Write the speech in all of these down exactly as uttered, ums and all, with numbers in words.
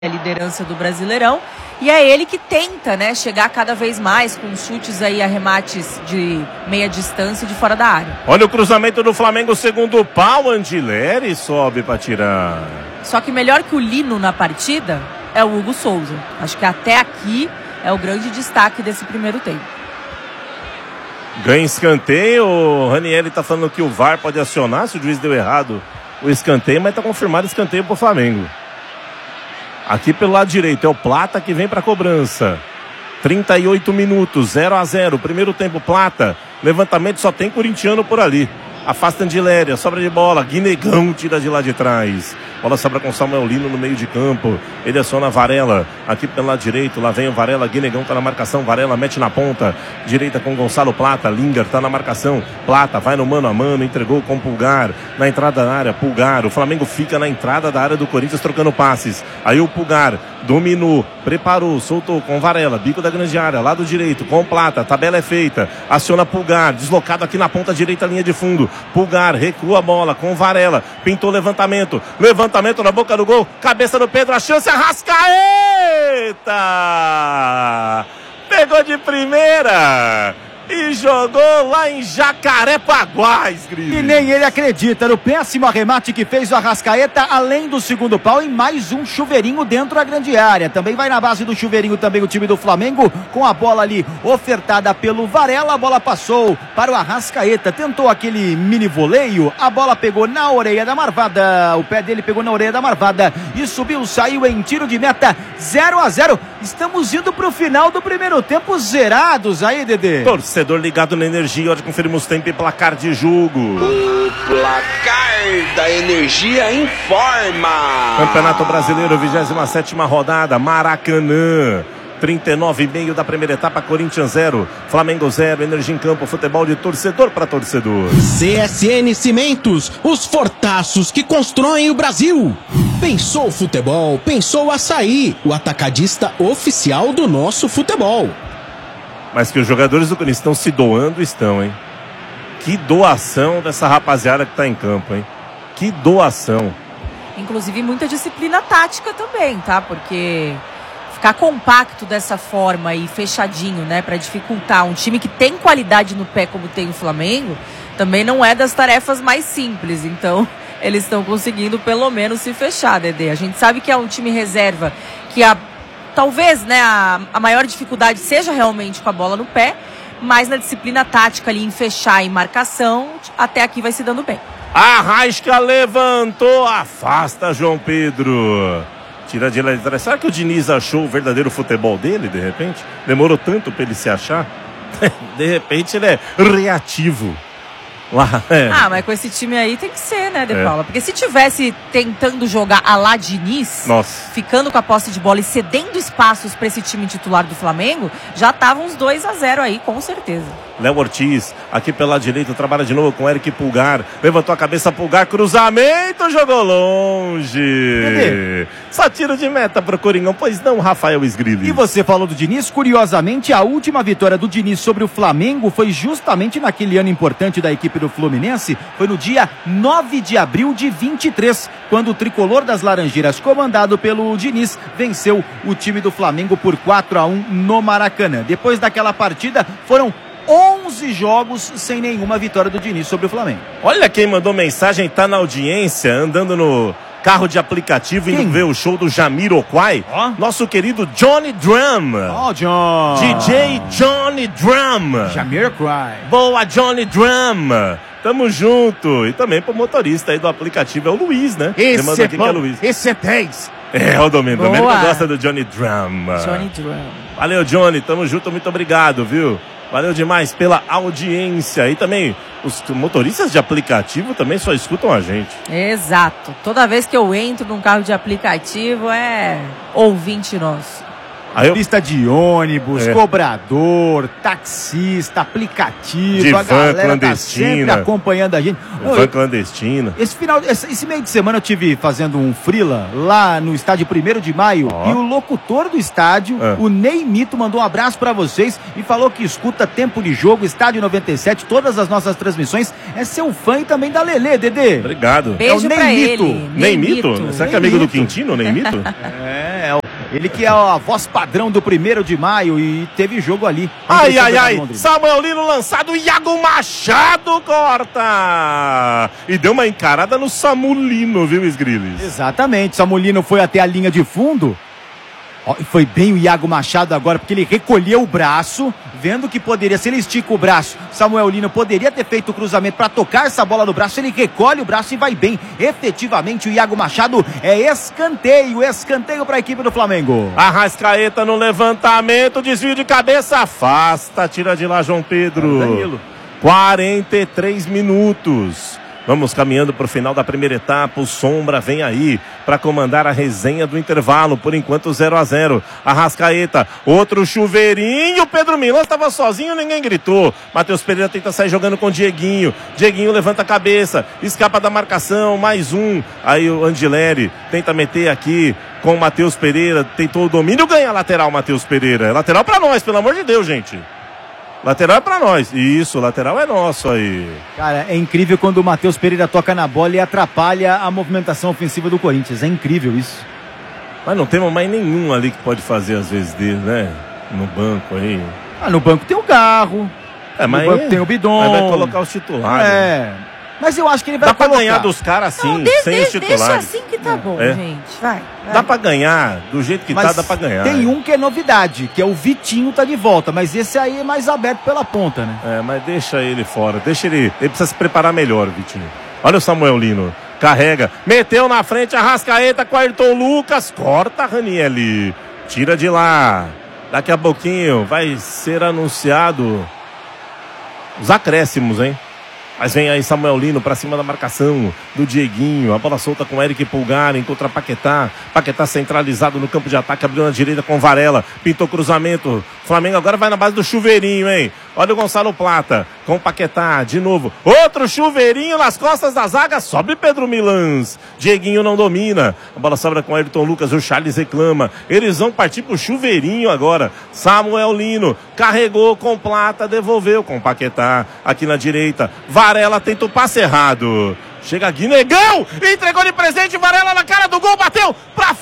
a liderança do Brasileirão, e é ele que tenta, né, chegar cada vez mais com chutes aí, arremates de meia distância e de fora da área. Olha o cruzamento do Flamengo, segundo pau, Andileri sobe para tirar. Só que melhor que o Lino na partida é o Hugo Souza. Acho que até aqui é o grande destaque desse primeiro tempo. Ganha escanteio, o Ranieri tá falando que o V A R pode acionar se o juiz deu errado o escanteio, mas tá confirmado escanteio pro Flamengo. Aqui pelo lado direito é o Plata que vem para cobrança. trinta e oito minutos, zero a zero. Primeiro tempo, Plata. Levantamento, só tem corintiano por ali. Afasta Andileri, sobra de bola. Guinegão tira de lá de trás. Bola sobra com Samuel Lino no meio de campo. Ele aciona Varela. Aqui pelo lado direito, lá vem o Varela. Guinegão tá na marcação. Varela mete na ponta. Direita com Gonçalo Plata. Linger tá na marcação. Plata vai no mano a mano. Entregou com Pulgar. Na entrada da área, Pulgar. O Flamengo fica na entrada da área do Corinthians trocando passes. Aí o Pulgar dominou. Preparou. Soltou com Varela. Bico da grande área. Lado direito com Plata. Tabela é feita. Aciona Pulgar. Deslocado aqui na ponta direita, linha de fundo. Pulgar recua a bola com Varela. Pintou levantamento. Levantamento na boca do gol. Cabeça do Pedro. A chance. Arrascaeta! Pegou de primeira e jogou lá em Jacarepaguá, Gris. E nem ele acredita no péssimo arremate que fez o Arrascaeta, além do segundo pau, e mais um chuveirinho dentro da grande área. Também vai na base do chuveirinho também o time do Flamengo, com a bola ali ofertada pelo Varela. A bola passou para o Arrascaeta, tentou aquele mini voleio, a bola pegou na orelha da marvada, o pé dele pegou na orelha da marvada e subiu, saiu em tiro de meta. Zero a zero. Estamos indo para o final do primeiro tempo, zerados aí, Dedê. Torcedor ligado na Energia, hoje conferimos tempo e placar de jogo. O placar da Energia informa. Campeonato Brasileiro, vigésima sétima rodada, Maracanã. trinta e nove e meio da primeira etapa, Corinthians zero, Flamengo zero, Energia em campo, futebol de torcedor para torcedor. C S N Cimentos, os fortaços que constroem o Brasil. Pensou futebol, pensou Açaí, o atacadista oficial do nosso futebol. Mas que os jogadores do Corinthians estão se doando, estão, hein? Que doação dessa rapaziada que tá em campo, hein? Que doação. Inclusive muita disciplina tática também, tá? Porque ficar compacto dessa forma e fechadinho, né, para dificultar um time que tem qualidade no pé como tem o Flamengo, também não é das tarefas mais simples. Então, eles estão conseguindo pelo menos se fechar, Dedê. A gente sabe que é um time reserva que a talvez, né, a, a maior dificuldade seja realmente com a bola no pé, mas na disciplina tática ali em fechar e marcação, até aqui vai se dando bem. Arrasca levantou, afasta João Pedro. Tira de lá de trás. Será que o Diniz achou o verdadeiro futebol dele, de repente? Demorou tanto pra ele se achar? De repente ele é reativo. Lá, é. Ah, mas com esse time aí tem que ser, né, De é. Paula? Porque se tivesse tentando jogar a lá Diniz, Nossa. ficando com a posse de bola e cedendo espaços para esse time titular do Flamengo, já estavam uns dois a zero aí, com certeza. Léo Ortiz, aqui pela direita, trabalha de novo com Eric Pulgar. Levantou a cabeça, Pulgar, cruzamento, jogou longe. Cadê? Só tiro de meta pro Coringão, pois não, Rafael Esgrilli. E você falou do Diniz, curiosamente, a última vitória do Diniz sobre o Flamengo foi justamente naquele ano importante da equipe do Fluminense, foi no dia nove de abril de vinte e três, quando o tricolor das Laranjeiras, comandado pelo Diniz, venceu o time do Flamengo por quatro a um no Maracanã. Depois daquela partida, foram onze jogos sem nenhuma vitória do Diniz sobre o Flamengo. Olha quem mandou mensagem, tá na audiência, andando no carro de aplicativo, indo Quem? ver o show do Jamiroquai. Ó. Nosso querido Johnny Drum. Ó, oh, John. D J Johnny Drum. Jamiroquai. Boa, Johnny Drum. Tamo junto. E também pro motorista aí do aplicativo, é o Luiz, né? Ele mandou aqui que é Luiz. Esse é dez. É, o Domênico. Boa. Domênico gosta do Johnny Drum. Johnny Drum. Valeu, Johnny. Tamo junto, muito obrigado, viu? Valeu demais pela audiência. E também, os motoristas de aplicativo também só escutam a gente. Exato. Toda vez que eu entro num carro de aplicativo é ouvinte nosso. Aí eu... Pista de ônibus, É. cobrador, taxista, aplicativo, De a van galera tá clandestina. sempre acompanhando a gente. Ô, Van eu- clandestina. Esse final, esse, esse meio de semana eu tive fazendo um freela lá no estádio primeiro de maio, Ó. e o locutor do estádio, Ah. o Ney Mito, mandou um abraço pra vocês e falou que escuta Tempo de Jogo, Estádio noventa e sete, todas as nossas transmissões. É seu fã e também da Lelê, Dedê. Obrigado. Beijo É o pra Ney ele. Mito. Ney Mito? Será que é amigo do Mito. Quintino, Ney Mito? É, Ele que é a voz padrão do primeiro de maio e teve jogo ali. Ai, ai, ai, Samuel Lino lançado, Iago Machado corta! E deu uma encarada no Samulino, viu, Sgrilles? Exatamente, Samulino foi até a linha de fundo. Foi bem o Iago Machado agora, porque ele recolheu o braço, vendo que poderia, se ele estica o braço, Samuel Lino poderia ter feito o cruzamento para tocar essa bola no braço, ele recolhe o braço e vai bem. Efetivamente o Iago Machado é escanteio, escanteio para a equipe do Flamengo. Arrascaeta no levantamento, desvio de cabeça, afasta, tira de lá João Pedro. Danilo. quarenta e três minutos. Vamos caminhando para o final da primeira etapa. O Sombra vem aí para comandar a resenha do intervalo. Por enquanto zero a zero. Arrascaeta, outro chuveirinho. Pedro Milão estava sozinho, ninguém gritou. Matheus Pereira tenta sair jogando com o Dieguinho. Dieguinho levanta a cabeça, escapa da marcação, mais um. Aí o Angileri tenta meter aqui com o Matheus Pereira. Tentou o domínio, ganha a lateral Matheus Pereira. Lateral para nós, pelo amor de Deus, gente. Lateral é pra nós. Isso, lateral é nosso aí. Cara, é incrível quando o Matheus Pereira toca na bola e atrapalha a movimentação ofensiva do Corinthians. É incrível isso. Mas não temos mais nenhum ali que pode fazer às vezes dele, né? No banco aí. Ah, no banco tem o Garro. É, mas no banco tem o Bidon. Mas vai colocar os titulares. É. Mas eu acho que ele vai Dá pra colocar. ganhar dos caras assim, não, de, sem de, os titulares. Deixa assim que tá bom, é. gente. Vai, vai. Dá pra ganhar, do jeito que mas tá, dá pra ganhar. Tem um que é novidade, que é o Vitinho tá de volta, mas esse aí é mais aberto pela ponta, né? É, mas deixa ele fora, deixa ele, ele precisa se preparar melhor, Vitinho. Olha o Samuel Lino, carrega, meteu na frente, Arrascaeta com Ayrton Lucas, corta Ranieri, tira de lá. Daqui a pouquinho vai ser anunciado os acréscimos, hein? Mas vem aí Samuel Lino pra cima da marcação do Dieguinho. A bola solta com Eric Pulgar, encontra Paquetá. Paquetá centralizado no campo de ataque, abriu na direita com Varela. Pintou cruzamento. Flamengo agora vai na base do chuveirinho, hein? Olha o Gonçalo Plata com Paquetá, de novo. Outro chuveirinho nas costas da zaga. Sobe Pedro Milans. Dieguinho não domina. A bola sobra com Ayrton Lucas. O Charles reclama. Eles vão partir pro chuveirinho agora. Samuel Lino carregou com Plata, devolveu com Paquetá. Aqui na direita. Varela tenta o passe errado. Chega Guinegão, entregou de presente, Varela na cara do gol, bateu pra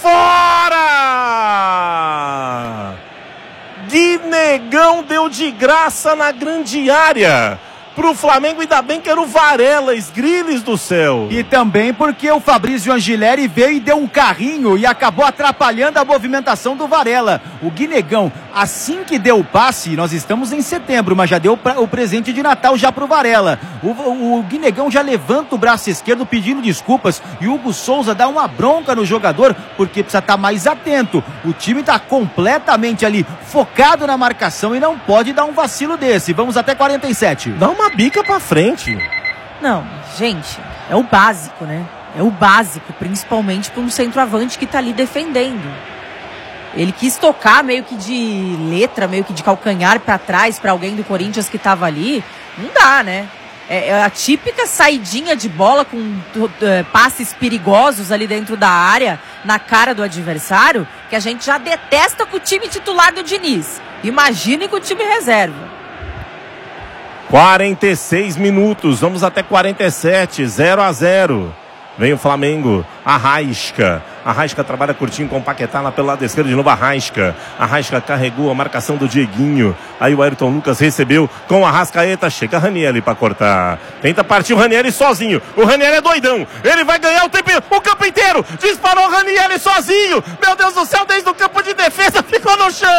fora! Guinegão deu de graça na grande área pro Flamengo, ainda bem que era o Varela, Sgrilles do céu. E também porque o Fabrício Angileri veio e deu um carrinho e acabou atrapalhando a movimentação do Varela. O Guinegão, assim que deu o passe, nós estamos em setembro, mas já deu pra, o presente de Natal já pro Varela. O, o, o Guinegão já levanta o braço esquerdo pedindo desculpas e o Hugo Souza dá uma bronca no jogador porque precisa estar mais atento. O time está completamente ali focado na marcação e não pode dar um vacilo desse. Vamos até quarenta e sete. Dá uma bica pra frente. Não, gente, é o básico, né? É o básico, principalmente para um centroavante que tá ali defendendo. Ele quis tocar meio que de letra, meio que de calcanhar para trás para alguém do Corinthians que tava ali. Não dá, né? É a típica saidinha de bola com é, passes perigosos ali dentro da área, na cara do adversário, que a gente já detesta com o time titular do Diniz. Imagine com o time reserva. quarenta e seis minutos, vamos até quarenta e sete, zero a zero. Vem o Flamengo, Arrasca. Arrasca trabalha curtinho com o Paquetá lá pelo lado esquerdo, de novo Arrasca. Arrasca carregou a marcação do Dieguinho. Aí o Ayrton Lucas recebeu com o Arrascaeta. Chega Ranieri pra cortar. Tenta partir o Ranieri sozinho. O Ranieri é doidão. Ele vai ganhar o, tempo, o campo inteiro. Disparou o Ranieri sozinho. Meu Deus do céu, desde o campo de defesa ficou no chão.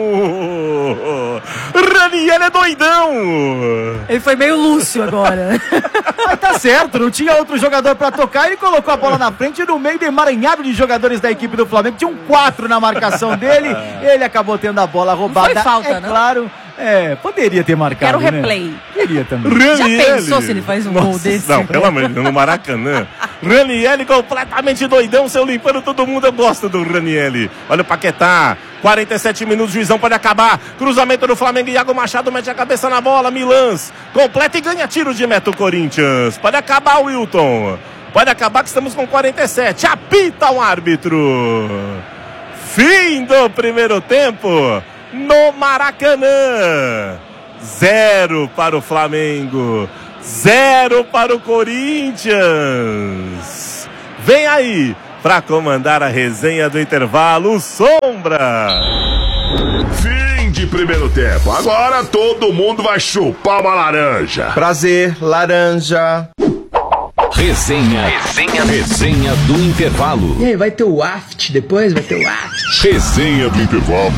Ranieri é doidão. Ele foi meio Lúcio agora. Mas tá certo, não tinha outro jogador pra tocar. Ele colocou a bola na frente no meio do emaranhado de jogadores da equipe do Flamengo. Tinham quatro na marcação dele. Ele acabou tendo a bola roubada. Não foi falta, é não? Claro, é, poderia ter marcado. Quero replay. Né? Queria também. Ranieri. Já pensou se ele faz um Nossa, gol desse? Não, pelo amor de Deus, no Maracanã. Ranieri completamente doidão, seu limpando todo mundo. Eu gosto do Ranieri. Olha o Paquetá. quarenta e sete minutos, juizão pode acabar. Cruzamento do Flamengo, Iago Machado mete a cabeça na bola. Milans completa e ganha tiro de meta o Corinthians. Pode acabar, Wilton. Pode acabar que estamos com quarenta e sete. Apita o árbitro. Fim do primeiro tempo no Maracanã. Zero para o Flamengo. Zero para o Corinthians. Vem aí para comandar a resenha do intervalo, Sombra. Fim de primeiro tempo. Agora todo mundo vai chupar uma laranja. Prazer, laranja. Resenha, resenha, resenha do intervalo. E aí, vai ter o aft depois? Vai ter o aft. Resenha do intervalo.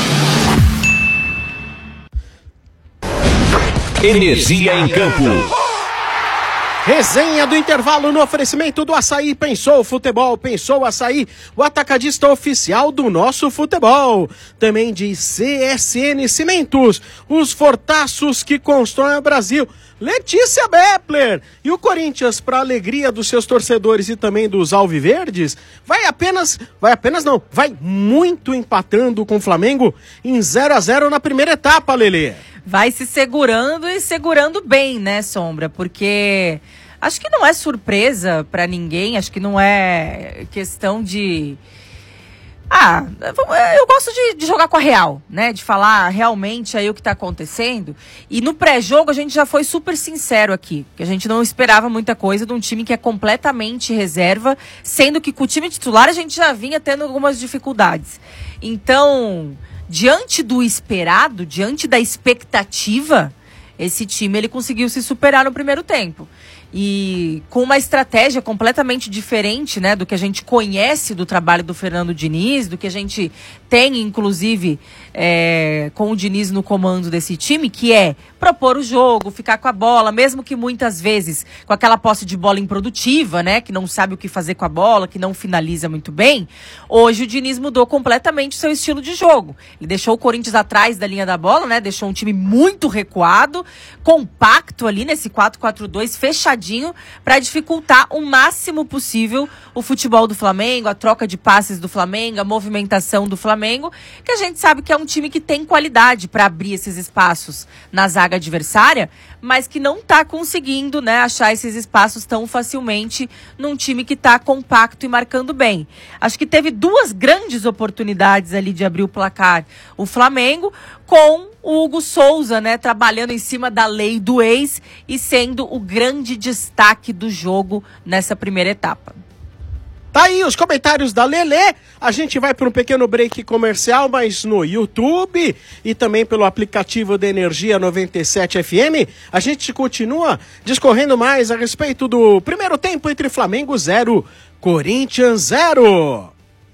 Energia em campo. Resenha do intervalo no oferecimento do Açaí. Pensou futebol, pensou Açaí, o atacadista oficial do nosso futebol. Também de C S N Cimentos, os fortaços que constroem o Brasil. Letícia Bepler. E o Corinthians, para alegria dos seus torcedores e também dos alviverdes, vai apenas, vai apenas não, vai muito empatando com o Flamengo em zero a zero na primeira etapa, Lelê. Vai se segurando e segurando bem, né, Sombra? Porque acho que não é surpresa para ninguém, acho que não é questão de... Ah, eu gosto de, de jogar com a real, né? De falar realmente aí o que tá acontecendo. E no pré-jogo a gente já foi super sincero aqui, que a gente não esperava muita coisa de um time que é completamente reserva, sendo que com o time titular a gente já vinha tendo algumas dificuldades. Então, diante do esperado, diante da expectativa, esse time ele conseguiu se superar no primeiro tempo. E com uma estratégia completamente diferente, né, do que a gente conhece do trabalho do Fernando Diniz, do que a gente tem, inclusive, é, com o Diniz no comando desse time, que é propor o jogo, ficar com a bola, mesmo que muitas vezes com aquela posse de bola improdutiva, né, que não sabe o que fazer com a bola, que não finaliza muito bem. Hoje o Diniz mudou completamente o seu estilo de jogo. Ele deixou o Corinthians atrás da linha da bola, né, deixou um time muito recuado, compacto ali nesse quatro quatro dois, fechadinho, para dificultar o máximo possível o futebol do Flamengo, a troca de passes do Flamengo, a movimentação do Flamengo, que a gente sabe que é um time que tem qualidade para abrir esses espaços na zaga adversária, mas que não está conseguindo, né, achar esses espaços tão facilmente num time que está compacto e marcando bem. Acho que teve duas grandes oportunidades ali de abrir o placar. O Flamengo com o Hugo Souza, né, trabalhando em cima da lei do ex e sendo o grande destaque do jogo nessa primeira etapa. Tá aí os comentários da Lelê. A gente vai para um pequeno break comercial, mas no YouTube e também pelo aplicativo da Energia noventa e sete F M, a gente continua discorrendo mais a respeito do primeiro tempo entre Flamengo zero, Corinthians zero.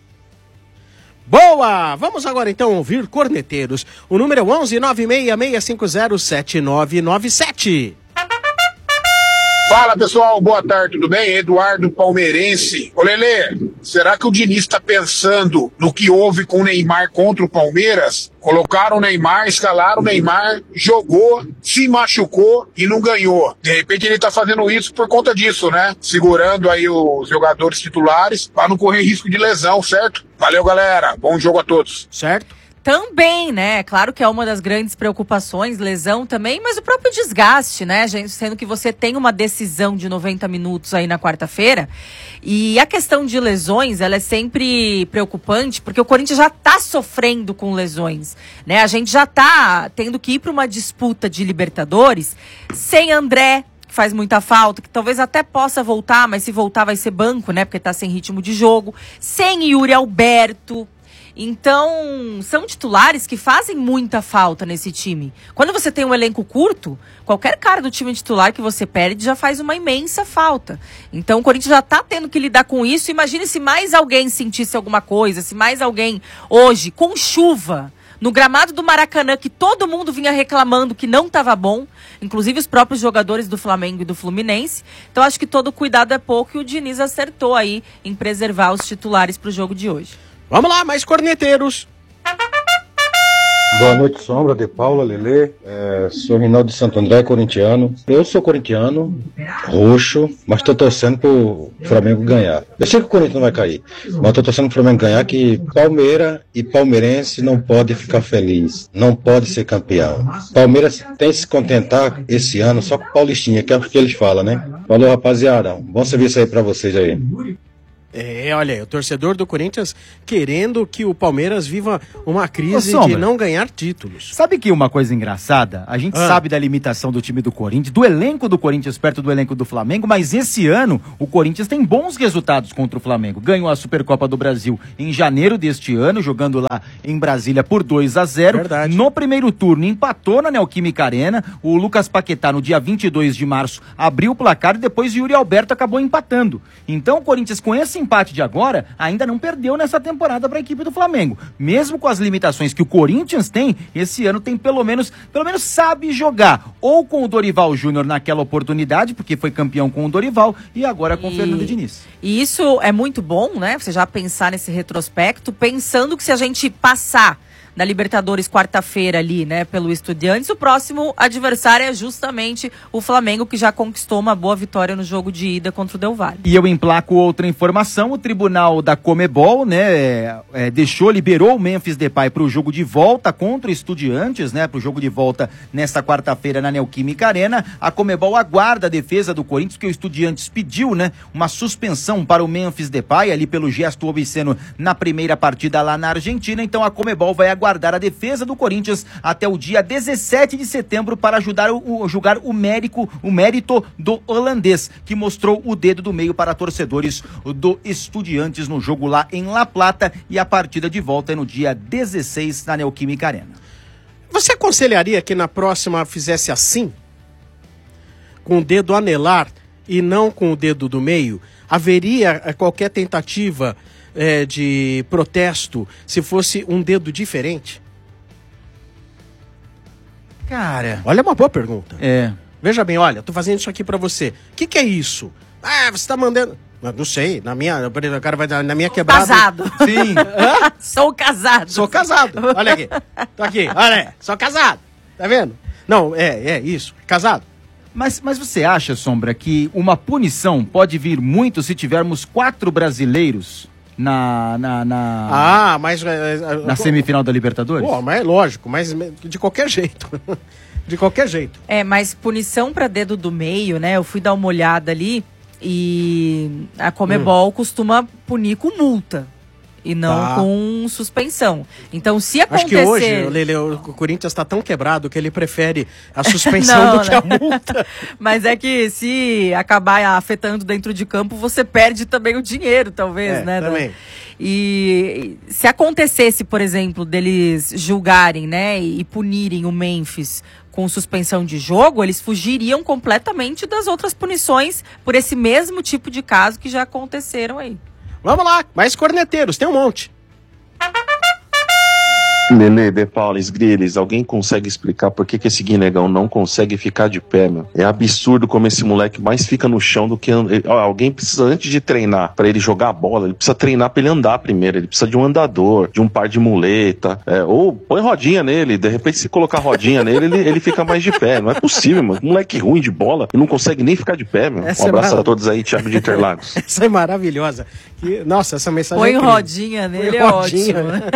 Boa! Vamos agora então ouvir Corneteiros. O número é onze nove seis seis cinco zero sete nove nove sete. Fala pessoal, boa tarde, tudo bem? Eduardo Palmeirense. Ô Lelê, será que o Diniz está pensando no que houve com o Neymar contra o Palmeiras? Colocaram o Neymar, escalaram o Neymar, jogou, se machucou e não ganhou. De repente ele tá fazendo isso por conta disso, né? Segurando aí os jogadores titulares para não correr risco de lesão, certo? Valeu, galera. Bom jogo a todos. Certo? Também, né? Claro que é uma das grandes preocupações, lesão também, mas o próprio desgaste, né, gente? Sendo que você tem uma decisão de noventa minutos aí na quarta-feira. E a questão de lesões, ela é sempre preocupante, porque o Corinthians já tá sofrendo com lesões, né? A gente já tá tendo que ir para uma disputa de Libertadores sem André, que faz muita falta, que talvez até possa voltar, mas se voltar vai ser banco, né? Porque tá sem ritmo de jogo. Sem Yuri Alberto. Então, são titulares que fazem muita falta nesse time. Quando você tem um elenco curto, qualquer cara do time titular que você perde já faz uma imensa falta. Então, o Corinthians já está tendo que lidar com isso. Imagine se mais alguém sentisse alguma coisa, se mais alguém hoje, com chuva, no gramado do Maracanã, que todo mundo vinha reclamando que não estava bom, inclusive os próprios jogadores do Flamengo e do Fluminense. Então, acho que todo cuidado é pouco e o Diniz acertou aí em preservar os titulares para o jogo de hoje. Vamos lá, mais corneteiros. Boa noite, Sombra, de Paula, Lelê. É, sou Rinaldo de Santo André, corintiano. Eu sou corintiano, roxo, mas tô torcendo pro Flamengo ganhar. Eu sei que o Corinthians não vai cair, mas tô torcendo pro Flamengo ganhar, que Palmeiras e palmeirense não pode ficar feliz, não pode ser campeão. Palmeiras tem que se contentar esse ano só com Paulistinha, que é o que eles falam, né? Falou, rapaziada, bom serviço aí pra vocês aí. É, olha aí, o torcedor do Corinthians querendo que o Palmeiras viva uma crise Ô, de não ganhar títulos. Sabe que uma coisa engraçada? A gente Ah. sabe da limitação do time do Corinthians, do elenco do Corinthians perto do elenco do Flamengo, mas esse ano o Corinthians tem bons resultados contra o Flamengo. Ganhou a Supercopa do Brasil em janeiro deste ano, jogando lá em Brasília por dois a zero. Verdade. No primeiro turno empatou na Neoquímica Arena. O Lucas Paquetá no dia vinte e dois de março abriu o placar e depois o Yuri Alberto acabou empatando. Então o Corinthians, com esse empate de agora, ainda não perdeu nessa temporada para a equipe do Flamengo. Mesmo com as limitações que o Corinthians tem, esse ano tem pelo menos, pelo menos sabe jogar. Ou com o Dorival Júnior naquela oportunidade, porque foi campeão com o Dorival, e agora com o E- Fernando Diniz. E isso é muito bom, né? Você já pensar nesse retrospecto, pensando que se a gente passar da Libertadores quarta-feira ali, né, pelo Estudiantes, o próximo adversário é justamente o Flamengo, que já conquistou uma boa vitória no jogo de ida contra o Del Valle. E eu emplaco outra informação, o tribunal da Comebol, né, é, é, deixou, liberou o Memphis Depay para o jogo de volta contra o Estudiantes, né, para o jogo de volta nesta quarta-feira na Neoquímica Arena. A Comebol aguarda a defesa do Corinthians, que o Estudiantes pediu, né, uma suspensão para o Memphis Depay, ali pelo gesto obsceno na primeira partida lá na Argentina. Então a Comebol vai aguardar a defesa do Corinthians até o dia dezessete de setembro para ajudar o, o, julgar o, mérico, o mérito do holandês, que mostrou o dedo do meio para torcedores do Estudiantes no jogo lá em La Plata, e a partida de volta é no dia dezesseis na Neoquímica Arena. Você aconselharia que na próxima fizesse assim? Com o dedo anelar e não com o dedo do meio? Haveria eh, qualquer tentativa eh, de protesto se fosse um dedo diferente? Cara... Olha, uma boa pergunta. É. Veja bem, olha, tô fazendo isso aqui pra você. O que que é isso? Ah, você tá mandando... Não, não sei, na minha, o cara vai dar na minha quebrada... Casado. Sim. Hã? Sou casado. Sou casado. Olha aqui. Tô aqui. Olha, sou casado. Tá vendo? Não, é, é isso. Casado. Mas, mas você acha, Sombra, que uma punição pode vir muito se tivermos quatro brasileiros na, na, na, Ah, mas... é, é, na semifinal da Libertadores? Pô, mas é lógico, mas de qualquer jeito. De qualquer jeito. É, mas punição para dedo do meio, né? Eu fui dar uma olhada ali e a Comebol hum. costuma punir com multa e não Tá. com suspensão. Então, se acontecer... Acho que hoje, Lele, o Corinthians tá tão quebrado que ele prefere a suspensão Não, do que né? a multa. Mas é que se acabar afetando dentro de campo, você perde também o dinheiro, talvez, É, né? também. E se acontecesse, por exemplo, deles julgarem, né, e punirem o Memphis com suspensão de jogo, eles fugiriam completamente das outras punições por esse mesmo tipo de caso que já aconteceram aí. Vamos lá, mais corneteiros, tem um monte. Lele, De Paula, Grilles, alguém consegue explicar por que, que esse Guinegão não consegue ficar de pé, meu? É absurdo como esse moleque mais fica no chão do que... And... Alguém precisa, antes de treinar pra ele jogar a bola, ele precisa treinar pra ele andar primeiro, ele precisa de um andador, de um par de muleta, é, ou põe rodinha nele, de repente se colocar rodinha nele, ele, ele fica mais de pé. Não é possível, mano. Um moleque ruim de bola e não consegue nem ficar de pé, meu. Essa Um abraço é mar... a todos aí, Thiago de Interlagos. Essa é maravilhosa. E, nossa, essa mensagem Põe é incrível. rodinha nele, Põe é rodinha. ótimo. Né?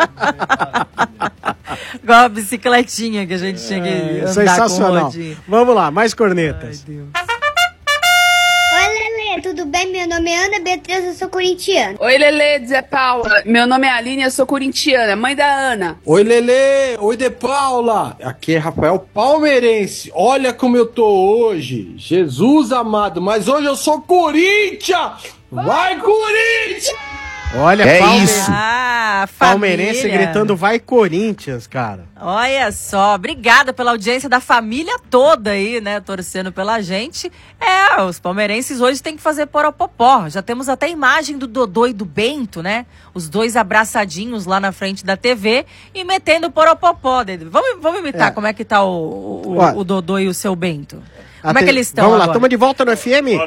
Igual a bicicletinha que a gente tinha que É, andar sensacional. com rodinha. Vamos lá, mais cornetas. Ai, Deus. Oi, Lelê, tudo bem? Meu nome é Ana Beatriz, eu sou corintiana. Oi, Lelê, Zé Paula. Meu nome é Aline, eu sou corintiana, mãe da Ana. Oi, Lelê. Oi, De Paula. Aqui é Rafael Palmeirense. Olha como eu tô hoje. Jesus amado, mas hoje eu sou Corinthians. Vai, Corinthians! Olha, É Palme... isso. Ah, Palmeirense família. gritando vai Corinthians, cara. Olha só, obrigada pela audiência da família toda aí, né, torcendo pela gente. É, os palmeirenses hoje têm que fazer poropopó. Já temos até a imagem do Dodô e do Bento, né? Os dois abraçadinhos lá na frente da T V e metendo poropopó. Vamos, vamos imitar É. como é que tá o, o, Ó. o Dodô e o seu Bento. Como Até- é que eles estão Vamos lá, agora? estamos de volta no F M?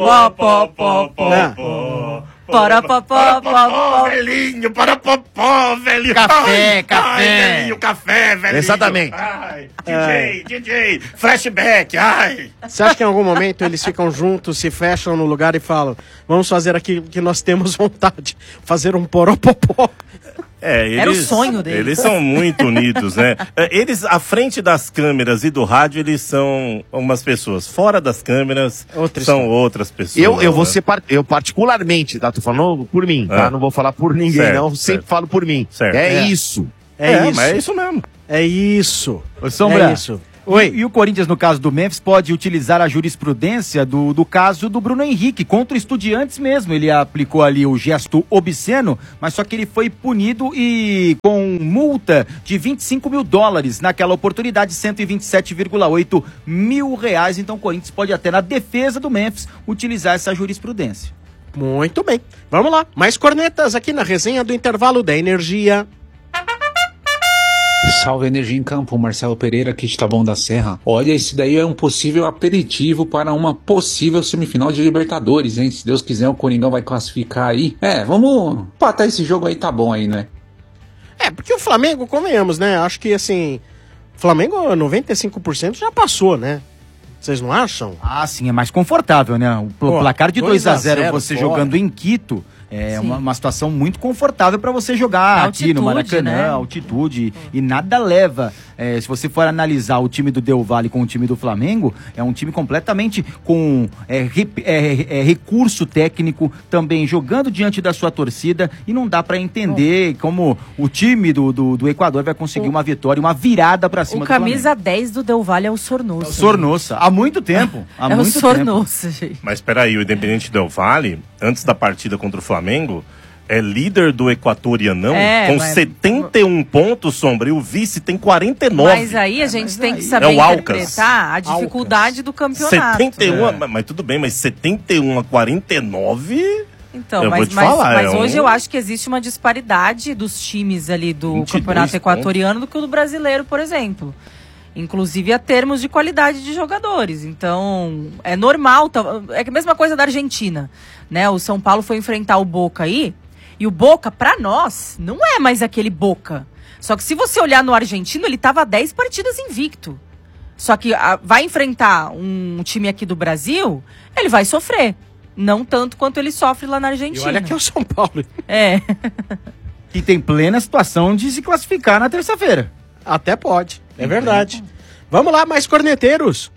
Poropopó. Velhinho, para popó, velhinho. Café, Ai, café. Ai, velhinho, café, velhinho. Exatamente. Ai, D J, D J, flashback, ai. Você acha que em algum momento eles ficam juntos, se fecham no lugar e falam: vamos fazer aqui o que nós temos vontade, fazer um poropopó? É, eles, Era o sonho deles. Eles são muito unidos, né? Eles, à frente das câmeras e do rádio, eles são umas pessoas. Fora das câmeras, Outra são história. outras pessoas. Eu, eu vou né? ser, par- eu particularmente, tá? Tô falando por mim, tá? É. Não vou falar por ninguém, Certo, não. certo. Sempre falo por mim. Certo. É, É. isso. É, É, isso. mas é isso mesmo. É isso. Ô, Sombra, É isso. Oi. E, e o Corinthians, no caso do Memphis, pode utilizar a jurisprudência do, do caso do Bruno Henrique, contra o Estudiantes mesmo. Ele aplicou ali o gesto obsceno, mas só que ele foi punido e com multa de vinte e cinco mil dólares. Naquela oportunidade, cento e vinte e sete vírgula oito mil reais. Então o Corinthians pode até, na defesa do Memphis, utilizar essa jurisprudência. Muito bem. Vamos lá. Mais cornetas aqui na resenha do intervalo da Energia. Salve Energia em Campo, Marcelo Pereira aqui de Taboão da Serra. Olha, esse daí é um possível aperitivo para uma possível semifinal de Libertadores, hein? Se Deus quiser, o Coringão vai classificar aí. É, vamos empatar esse jogo aí, tá bom aí, né? É, porque o Flamengo, convenhamos, né? Acho que, assim, Flamengo noventa e cinco por cento já passou, né? Vocês não acham? Ah, sim, é mais confortável, né? O pl- Pô, placar de dois a zero, dois a zero você fora. jogando em Quito, é Sim. uma, uma situação muito confortável para você jogar Altitude, aqui no Maracanã, né? altitude, e nada leva. É, se você for analisar o time do Del Valle com o time do Flamengo, é um time completamente com é, re- é, é, recurso técnico, também jogando diante da sua torcida, e não dá para entender como o time do, do, do Equador vai conseguir O- uma vitória, uma virada para cima O do Flamengo. camisa dez do Del Valle é o Sornosa. Sornosa, há muito tempo. Há É o muito tempo. Sornosa, gente. Mas peraí, o Independente Del Valle, antes da partida contra o Flamengo, é líder do Equatorianão É, com mas- setenta e um pontos, Sombra, e o vice tem quarenta e nove. Mas aí a gente tem que aí- saber É o Alcas. interpretar a dificuldade do campeonato. setenta e um, É. mas, mas tudo bem, mas setenta e um a quarenta e nove... Então, eu mas, vou te mas, falar, mas é um- hoje eu acho que existe uma disparidade dos times ali do vinte e dois campeonato equatoriano do que o do brasileiro, por exemplo. Inclusive a termos de qualidade de jogadores. Então, é normal. tá- É a mesma coisa da Argentina, né? O São Paulo foi enfrentar o Boca aí, e o Boca, pra nós, não é mais aquele Boca. Só que se você olhar no argentino, ele tava dez partidas invicto. Só que a, vai enfrentar um time aqui do Brasil, ele vai sofrer. Não tanto quanto ele sofre lá na E Argentina. olha que é o São Paulo. É. Que tem plena situação de se classificar na terça-feira. Até pode, é verdade. Vamos lá, mais corneteiros.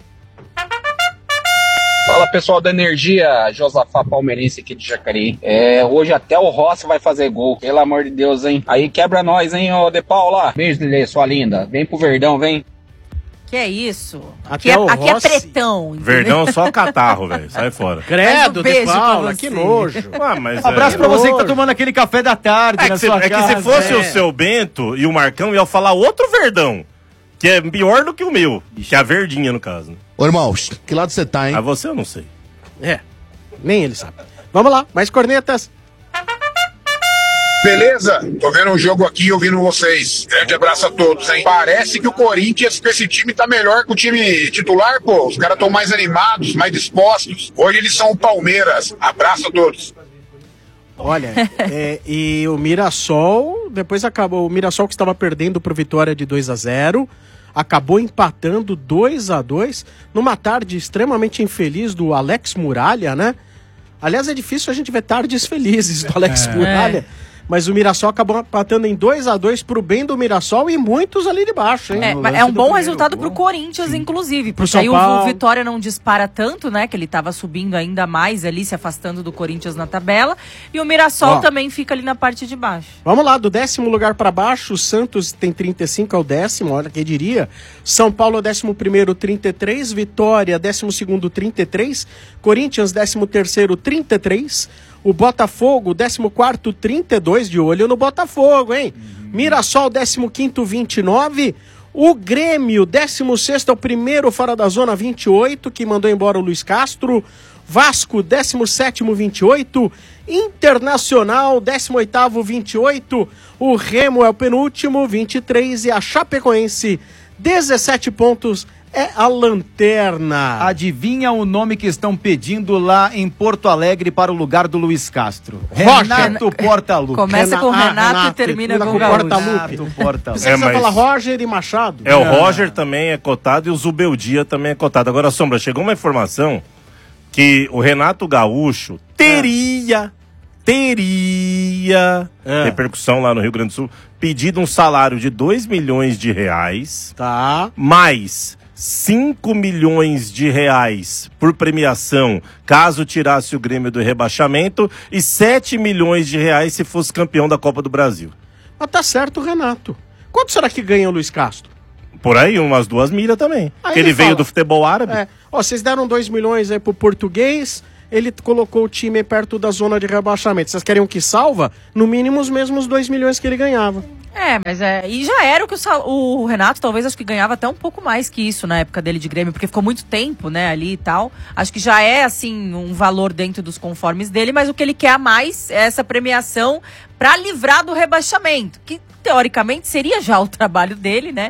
Fala pessoal da Energia, Josafá Palmeirense aqui de Jacareí. É, hoje até o Rossi vai fazer gol, pelo amor de Deus, hein? Aí quebra nós, hein, ô De Paula. Beijo, Lelê, sua linda. Vem pro Verdão, vem. Que é isso? Até Aqui, é, o aqui é Rossi- pretão. entendeu? Verdão só catarro, velho. Sai fora. Credo, Mas um beijo De Paula, pra que você. nojo. Ah, mas Abraço é... pra você que tá tomando aquele café da tarde É na que, se, sua é que casa. se fosse É. o seu Bento e o Marcão, ia falar outro Verdão. Que é pior do que o meu. Que é a verdinha, no caso. Ô, irmãos, que lado você tá, hein? A você eu não sei. É, nem ele sabe. Vamos lá, mais cornetas. Beleza? Tô vendo o jogo aqui e ouvindo vocês. Grande abraço a todos, hein? Parece que o Corinthians, com esse time, tá melhor que o time titular, pô. Os caras estão mais animados, mais dispostos. Hoje eles são o Palmeiras. Abraço a todos. Olha, é, e o Mirassol, depois acabou, o Mirassol que estava perdendo pro Vitória de dois a zero, acabou empatando dois a dois, numa tarde extremamente infeliz do Alex Muralha, né? Aliás, é difícil a gente ver tardes felizes do Alex É. Muralha, mas o Mirassol acabou empatando em dois a dois pro bem do Mirassol e muitos ali de baixo, hein? É, No mas lance é um do bom primeiro resultado gol. pro Corinthians, inclusive. Pro Porque São aí o, Paulo. o Vitória não dispara tanto, né? Que ele tava subindo ainda mais ali, se afastando do Corinthians na tabela. E o Mirassol Ó. também fica ali na parte de baixo. Vamos lá, do décimo lugar para baixo, o Santos tem trinta e cinco, é o décimo, olha quem diria. São Paulo é o décimo primeiro, trinta e três. Vitória, décimo segundo, trinta e três. Corinthians, décimo terceiro, trinta e três. O Botafogo, décimo quarto, trinta e dois. De olho no Botafogo, hein? Mirassol, décimo quinto, vinte e nove. O Grêmio, décimo sexto, é o primeiro fora da zona, vinte e oito, que mandou embora o Luiz Castro. Vasco, décimo sétimo, vinte e oito. Internacional, décimo oitavo, vinte e oito. O Remo é o penúltimo, vinte e três. E a Chapecoense, dezessete pontos, é a lanterna. Adivinha o nome que estão pedindo lá em Porto Alegre para o lugar do Luiz Castro? Roger. Renato Portaluppi. Começa com Rena- Renato, ah, e termina termina com com Gaúcho. Portaluppi. Renato Portaluppi. Você É, precisa mas- falar Roger e Machado? É, o Ah. Roger também é cotado e o Zubeldia também é cotado. Agora, Sombra, chegou uma informação que o Renato Gaúcho teria, teria, É. repercussão lá no Rio Grande do Sul, pedido um salário de dois milhões de reais, Tá. mais cinco milhões de reais por premiação, caso tirasse o Grêmio do rebaixamento, e sete milhões de reais se fosse campeão da Copa do Brasil. Mas tá certo, Renato. Quanto será que ganha o Luiz Castro? Por aí, umas duas milhas também. Aí Porque ele ele veio fala- do futebol árabe. É. Ó, vocês deram dois milhões aí pro português, ele colocou o time perto da zona de rebaixamento. Vocês querem um que salva? No mínimo os mesmos dois milhões que ele ganhava. É, mas é. E já era o que o, sal- o Renato talvez acho que ganhava até um pouco mais que isso na época dele de Grêmio, porque ficou muito tempo, né, ali e tal. Acho que já é, assim, um valor dentro dos conformes dele, mas o que ele quer a mais é essa premiação pra livrar do rebaixamento, que teoricamente seria já o trabalho dele, né?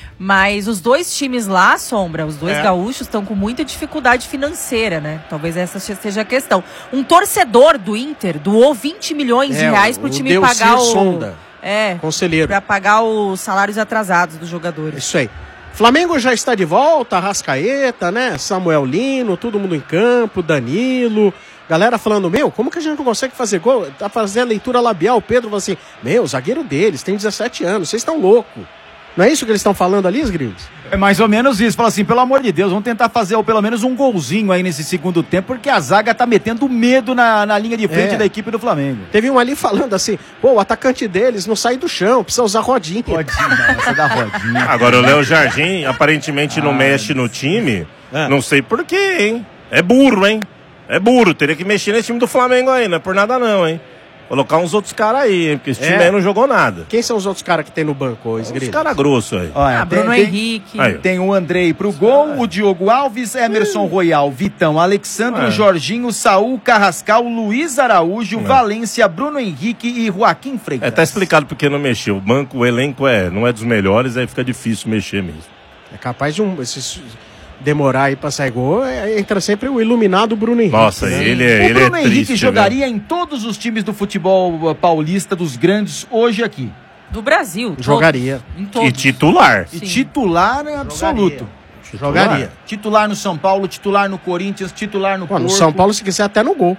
Mas os dois times lá, Sombra, os dois É. gaúchos, estão com muita dificuldade financeira, né? Talvez essa seja a questão. Um torcedor do Inter doou vinte milhões de É, reais pro o time Delcir pagar o... Sonda, É, conselheiro. pra pagar os salários atrasados dos jogadores. Isso aí. Flamengo já está de volta, Arrascaeta, né? Samuel Lino, todo mundo em campo, Danilo. Galera falando, meu, como que a gente não consegue fazer gol? Tá fazendo a leitura labial. O Pedro falou assim, meu, o zagueiro deles tem dezessete anos, vocês estão loucos. Não é isso que eles estão falando ali, Grilhos? É mais ou menos isso. Fala assim, pelo amor de Deus, vamos tentar fazer ou pelo menos um golzinho aí nesse segundo tempo, porque a zaga tá metendo medo na, na linha de frente É. da equipe do Flamengo. Teve um ali falando assim, pô, o atacante deles não sai do chão, precisa usar rodinha. Rodinha, não, essa da rodinha. Agora o Léo Jardim aparentemente não mexe no time. Não sei por quê, hein? É burro, hein? É burro. Teria que mexer nesse time do Flamengo aí, não é por nada não, hein? Colocar uns outros caras aí, hein? Porque esse time É. aí não jogou nada. Quem são os outros caras que tem no banco, ô Os Esgrilho? caras grossos aí. Olha, Ah, Bruno Henrique. Aí, ó. Tem o Andrei pro gol, o Diogo Alves, Emerson Royal, Vitão, Alexandro, É. Jorginho, Saul, Carrascal, Luiz Araújo, É. Valência, Bruno Henrique e Joaquim Freitas. É, tá explicado porque não mexeu. O banco, o elenco é, não é dos melhores, aí fica difícil mexer mesmo. É capaz de um... Esses... demorar aí pra sair gol, é, entra sempre o iluminado Bruno Henrique. Nossa, né? ele é, O ele Bruno é Henrique triste, jogaria em todos os times do futebol paulista, dos grandes, hoje aqui. Do Brasil. todos. Jogaria. Em E todos. titular. E Sim. titular é absoluto. Jogaria. Titular no São Paulo, titular no Corinthians, titular no Pô, no Porto. São Paulo, se quiser, até no gol.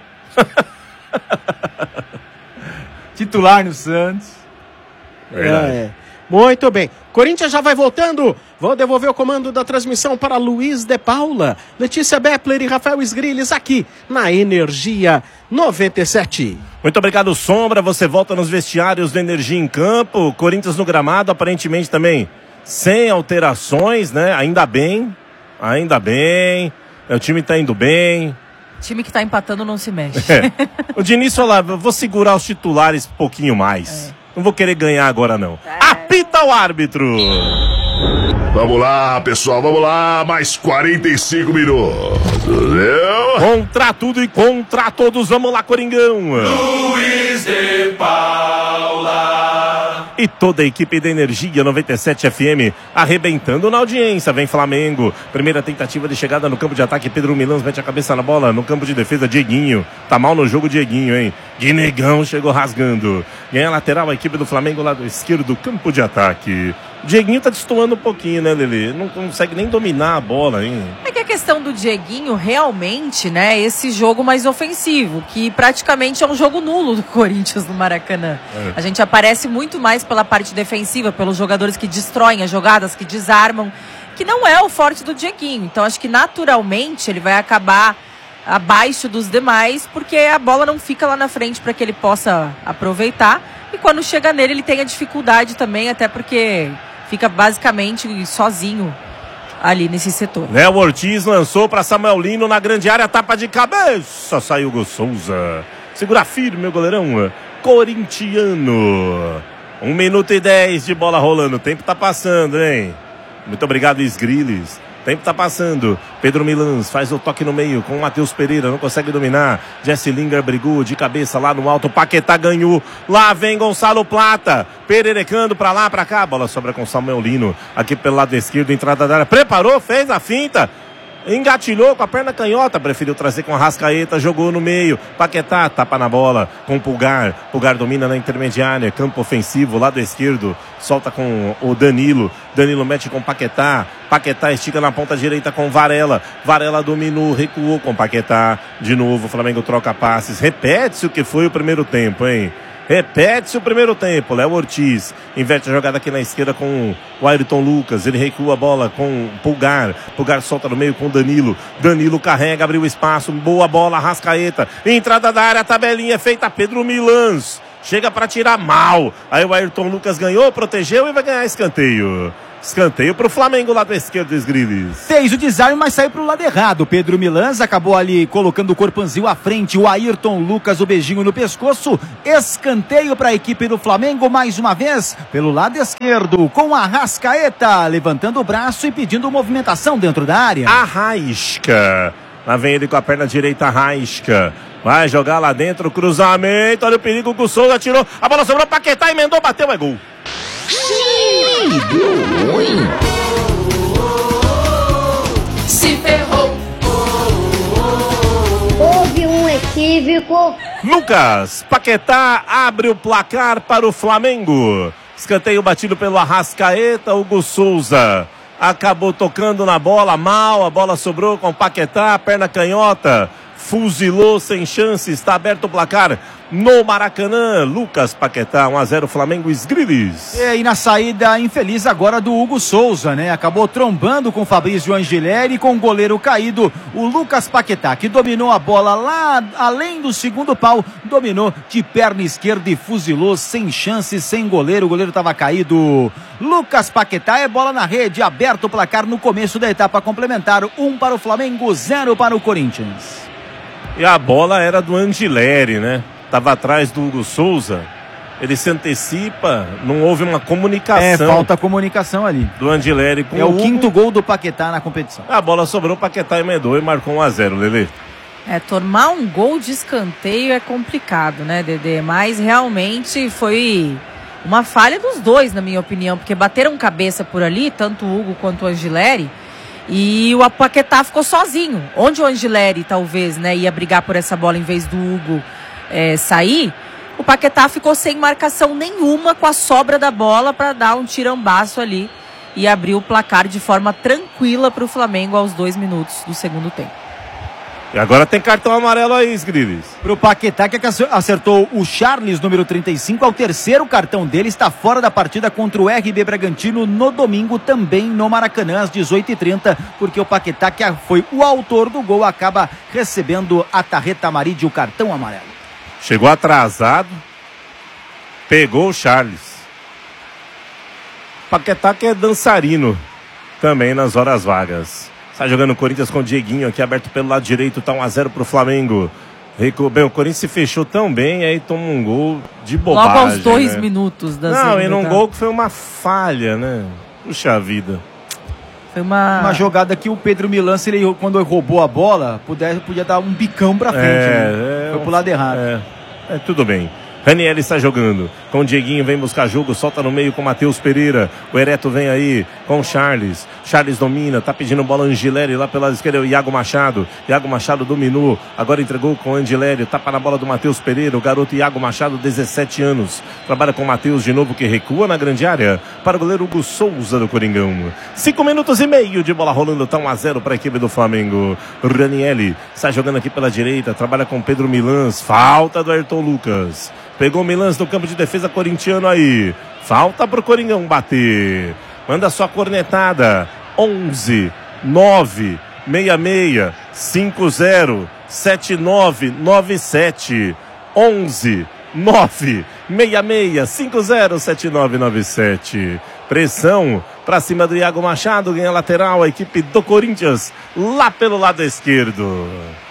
Titular no Santos. Verdade. É. Muito bem. Corinthians já vai voltando. Vou devolver o comando da transmissão para Luiz de Paula, Letícia Beppler e Rafael Sgrilles aqui na Energia noventa e sete. Muito obrigado, Sombra. Você volta nos vestiários do Energia em Campo. Corinthians no gramado, aparentemente também sem alterações, né? Ainda bem. Ainda bem. O time tá indo bem. Time que tá empatando não se mexe. É. O Diniz falou, ah, eu vou segurar os titulares um pouquinho mais. É. Não vou querer ganhar agora, não. Apita o árbitro! Vamos lá, pessoal, vamos lá. Mais quarenta e cinco minutos. Entendeu? Contra tudo e contra todos, vamos lá, Coringão! Luiz de Paula. E toda a equipe da Energia noventa e sete F M arrebentando na audiência. Vem Flamengo. Primeira tentativa de chegada no campo de ataque. Pedro Milans mete a cabeça na bola. No campo de defesa, Dieguinho. Tá mal no jogo, Dieguinho, hein? Guinegão chegou rasgando. Ganha a lateral a equipe do Flamengo, lado esquerdo do campo de ataque. Dieguinho tá destoando um pouquinho, né, Lelê? Não consegue nem dominar a bola, hein? É que a questão do Dieguinho, realmente, né, esse jogo mais ofensivo, que praticamente é um jogo nulo do Corinthians no Maracanã. É. A gente aparece muito mais pela parte defensiva, pelos jogadores que destroem as jogadas, que desarmam, que não é o forte do Dieguinho. Então acho que naturalmente ele vai acabar abaixo dos demais, porque a bola não fica lá na frente para que ele possa aproveitar. E quando chega nele, ele tem a dificuldade também, até porque fica basicamente sozinho ali nesse setor. Léo Ortiz lançou para Samuel Lino na grande área, tapa de cabeça, saiu o Gol Souza. Segura firme, meu goleirão corintiano. Um minuto e dez de bola rolando, o tempo tá passando, hein? Muito obrigado, Sgrilles. O tempo tá passando. Pedro Milans faz o toque no meio com o Matheus Pereira, não consegue dominar. Jesse Lingard brigou de cabeça lá no alto. Paquetá ganhou. Lá vem Gonçalo Plata. Pererecando pra lá, pra cá. A bola sobra com Samuel Lino. Aqui pelo lado esquerdo, entrada da área. Preparou, fez a finta. Engatilhou com a perna canhota, preferiu trazer com a Arrascaeta, jogou no meio, Paquetá, tapa na bola com o Pulgar, Pulgar domina na intermediária, campo ofensivo, lado esquerdo, solta com o Danilo, Danilo mete com o Paquetá, Paquetá estica na ponta direita com Varela. Varela dominou, recuou com Paquetá. De novo, o Flamengo troca passes. Repete-se o que foi o primeiro tempo, hein? Repete-se o primeiro tempo. Léo Ortiz inverte a jogada aqui na esquerda com o Ayrton Lucas. Ele recua a bola com Pulgar. Pulgar solta no meio com Danilo. Danilo carrega, abriu espaço. Boa bola, Arrascaeta. Entrada da área, tabelinha feita. Pedro Milans chega para tirar mal. Aí o Ayrton Lucas ganhou, protegeu e vai ganhar escanteio. Escanteio pro Flamengo, lado esquerdo dos Griles. Fez o desarme, mas saiu pro lado errado. Pedro Milans acabou ali colocando o corpanzil à frente. O Ayrton Lucas, o beijinho no pescoço. Escanteio para a equipe do Flamengo, mais uma vez, pelo lado esquerdo, com a Arrascaeta, levantando o braço e pedindo movimentação dentro da área. Arrasca. Lá vem ele com a perna direita, Arrasca. Vai jogar lá dentro, cruzamento. Olha o perigo que o Souza tirou. A bola sobrou, Paquetá, emendou, bateu, é gol. Ih, deu ruim. Se ferrou. Houve um equívoco. Lucas Paquetá abre o placar para o Flamengo. Escanteio batido pelo Arrascaeta. Hugo Souza acabou tocando na bola mal. A bola sobrou com Paquetá, perna canhota. Fuzilou sem chance. Está aberto o placar no Maracanã. Lucas Paquetá, um a zero Flamengo Esgriles. E aí na saída infeliz agora do Hugo Souza, né? Acabou trombando com o Fabrício Angileri, com o goleiro caído, o Lucas Paquetá, que dominou a bola lá além do segundo pau, dominou de perna esquerda e fuzilou sem chance, sem goleiro. O goleiro estava caído. Lucas Paquetá, é bola na rede, aberto o placar no começo da etapa complementar. Um para o Flamengo, zero para o Corinthians. E a bola era do Angileri, né? Estava atrás do Hugo Souza. Ele se antecipa, não houve uma comunicação. É, falta comunicação ali. Do Angileri com é o, o Hugo. Quinto gol do Paquetá na competição. A bola sobrou, o Paquetá emendou e marcou um a zero, Lelê. É, tomar um gol de escanteio é complicado, né, Dedê? Mas realmente foi uma falha dos dois, na minha opinião, porque bateram cabeça por ali, tanto o Hugo quanto o Angileri. E o Paquetá ficou sozinho. Onde o Angileri, talvez, né, ia brigar por essa bola em vez do Hugo é, sair, o Paquetá ficou sem marcação nenhuma com a sobra da bola para dar um tirambaço ali e abrir o placar de forma tranquila para o Flamengo aos dois minutos do segundo tempo. E agora tem cartão amarelo aí, Sgrilis. Pro Paquetá, que acertou o Charles, número trinta e cinco, é o terceiro cartão dele, está fora da partida contra o R B Bragantino no domingo, também no Maracanã, às dezoito e trinta, porque o Paquetá, que foi o autor do gol, acaba recebendo a tarreta amarilla, o cartão amarelo. Chegou atrasado, pegou o Charles. Paquetá, que é dançarino também nas horas vagas. Está jogando o Corinthians com o Dieguinho aqui, aberto pelo lado direito, tá um a zero pro Flamengo. Bem, o Corinthians se fechou tão bem, aí toma um gol de bobagem. Logo aos dois né? minutos da Não, e num gol que foi uma falha, né? Puxa vida. Foi uma... Uma jogada que o Pedro Milans, ele, quando ele roubou a bola, podia, podia dar um bicão pra frente. É, né? é, foi pro lado errado. É, é tudo bem. Ranieri está jogando com o Dieguinho, vem buscar jogo, solta no meio com o Matheus Pereira. O Ereto vem aí com o Charles. Charles domina, tá pedindo bola Angileri lá pela esquerda, o Iago Machado. Iago Machado dominou, agora entregou com o Angileri. Tapa na bola do Matheus Pereira, o garoto Iago Machado, dezessete anos. Trabalha com o Matheus de novo, que recua na grande área para o goleiro Hugo Souza do Coringão. Cinco minutos e meio de bola rolando, tá um a zero para a equipe do Flamengo. Ranieri está jogando aqui pela direita, trabalha com Pedro Milans. Falta do Ayrton Lucas. Pegou o Milans no campo de defesa corintiano aí. Falta pro Coringão bater. Manda sua cornetada. onze, nove, seis seis, cinco zero, sete nove nove sete. onze, nove, seis seis, cinco zero, sete nove nove sete. Pressão pra cima do Iago Machado. Ganha lateral a equipe do Corinthians. Lá pelo lado esquerdo.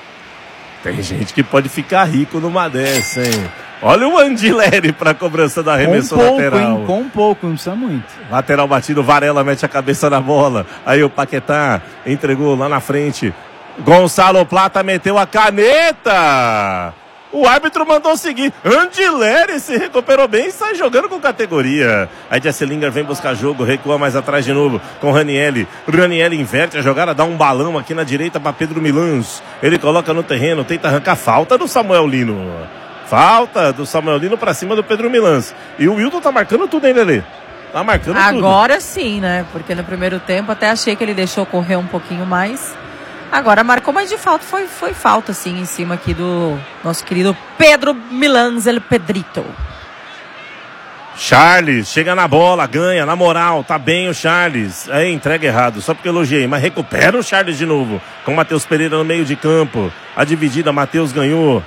Tem gente que pode ficar rico numa dessa, hein? Olha o Angileri para a cobrança da arremesso com pouco, lateral. Hein? Com um pouco, não precisa muito. Lateral batido, Varela mete a cabeça na bola. Aí o Paquetá entregou lá na frente. Gonçalo Plata meteu a caneta. O árbitro mandou seguir. Angileri se recuperou bem e sai jogando com categoria. Aí Jesse Lingard vem buscar jogo, recua mais atrás de novo com Ranieri. Ranieri inverte a jogada, dá um balão aqui na direita para Pedro Milans. Ele coloca no terreno, tenta arrancar, falta do Samuel Lino. Falta do Samuel Lino para cima do Pedro Milans. E o Wilton tá marcando tudo, hein, Lelê? Tá marcando Agora tudo. sim, né? Porque no primeiro tempo até achei que ele deixou correr um pouquinho mais. Agora marcou, mas de fato foi, foi falta, sim, em cima aqui do nosso querido Pedro Milans, El Pedrito. Charles, chega na bola, ganha, na moral, tá bem o Charles. Aí, entrega errado, só porque elogiei, mas recupera o Charles de novo. Com o Matheus Pereira no meio de campo. A dividida, Matheus ganhou.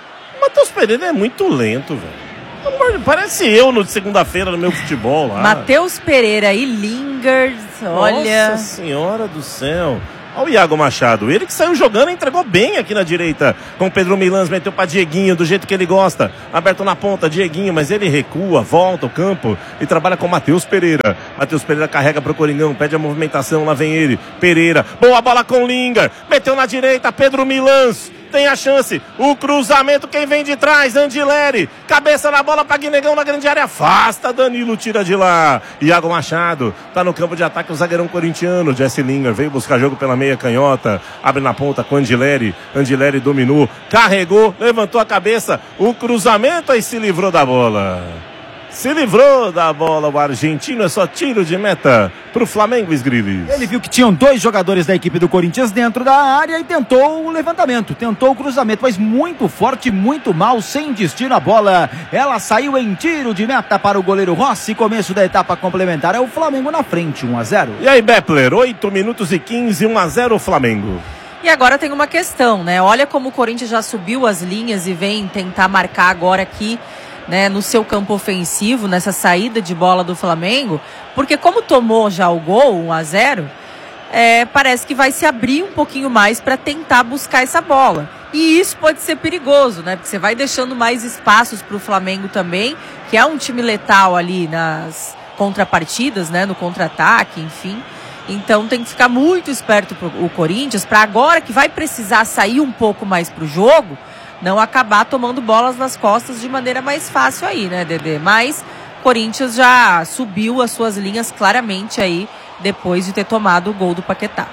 O Matheus Pereira é muito lento, velho. Parece eu no de segunda-feira no meu futebol lá. Matheus Pereira e Lingard, olha. Nossa senhora do céu. Olha o Iago Machado, ele que saiu jogando e entregou bem aqui na direita. Com o Pedro Milans, meteu pra Dieguinho, do jeito que ele gosta. Aberto na ponta, Dieguinho, mas ele recua, volta o campo e trabalha com o Matheus Pereira. Matheus Pereira carrega pro Coringão, pede a movimentação, lá vem ele. Pereira, boa bola com o Lingard, meteu na direita, Pedro Milans. Tem a chance, o cruzamento, quem vem de trás, Andileri, cabeça na bola pra Guinegão na grande área, afasta, Danilo tira de lá, Iago Machado, tá no campo de ataque o zagueirão corintiano, Jesse Lingard, veio buscar jogo pela meia canhota, abre na ponta com Andileri, Andileri dominou, carregou, levantou a cabeça, o cruzamento, aí se livrou da bola. Se livrou da bola o argentino, é só tiro de meta pro Flamengo, Sgrillis. Ele viu que tinham dois jogadores da equipe do Corinthians dentro da área e tentou o levantamento, tentou o cruzamento, mas muito forte, muito mal, sem destino a bola. Ela saiu em tiro de meta para o goleiro Rossi, começo da etapa complementar, é o Flamengo na frente, um a zero. E aí, Bepler, oito minutos e quinze, um a zero o Flamengo. E agora tem uma questão, né? Olha como o Corinthians já subiu as linhas e vem tentar marcar agora aqui, né, no seu campo ofensivo, nessa saída de bola do Flamengo, porque como tomou já o gol, um a zero, é, parece que vai se abrir um pouquinho mais para tentar buscar essa bola. E isso pode ser perigoso, né? Porque você vai deixando mais espaços para o Flamengo também, que é um time letal ali nas contrapartidas, né, no contra-ataque, enfim. Então tem que ficar muito esperto pro, o Corinthians, para agora que vai precisar sair um pouco mais para o jogo, não acabar tomando bolas nas costas de maneira mais fácil aí, né, Dedê? Mas Corinthians já subiu as suas linhas claramente aí, depois de ter tomado o gol do Paquetá.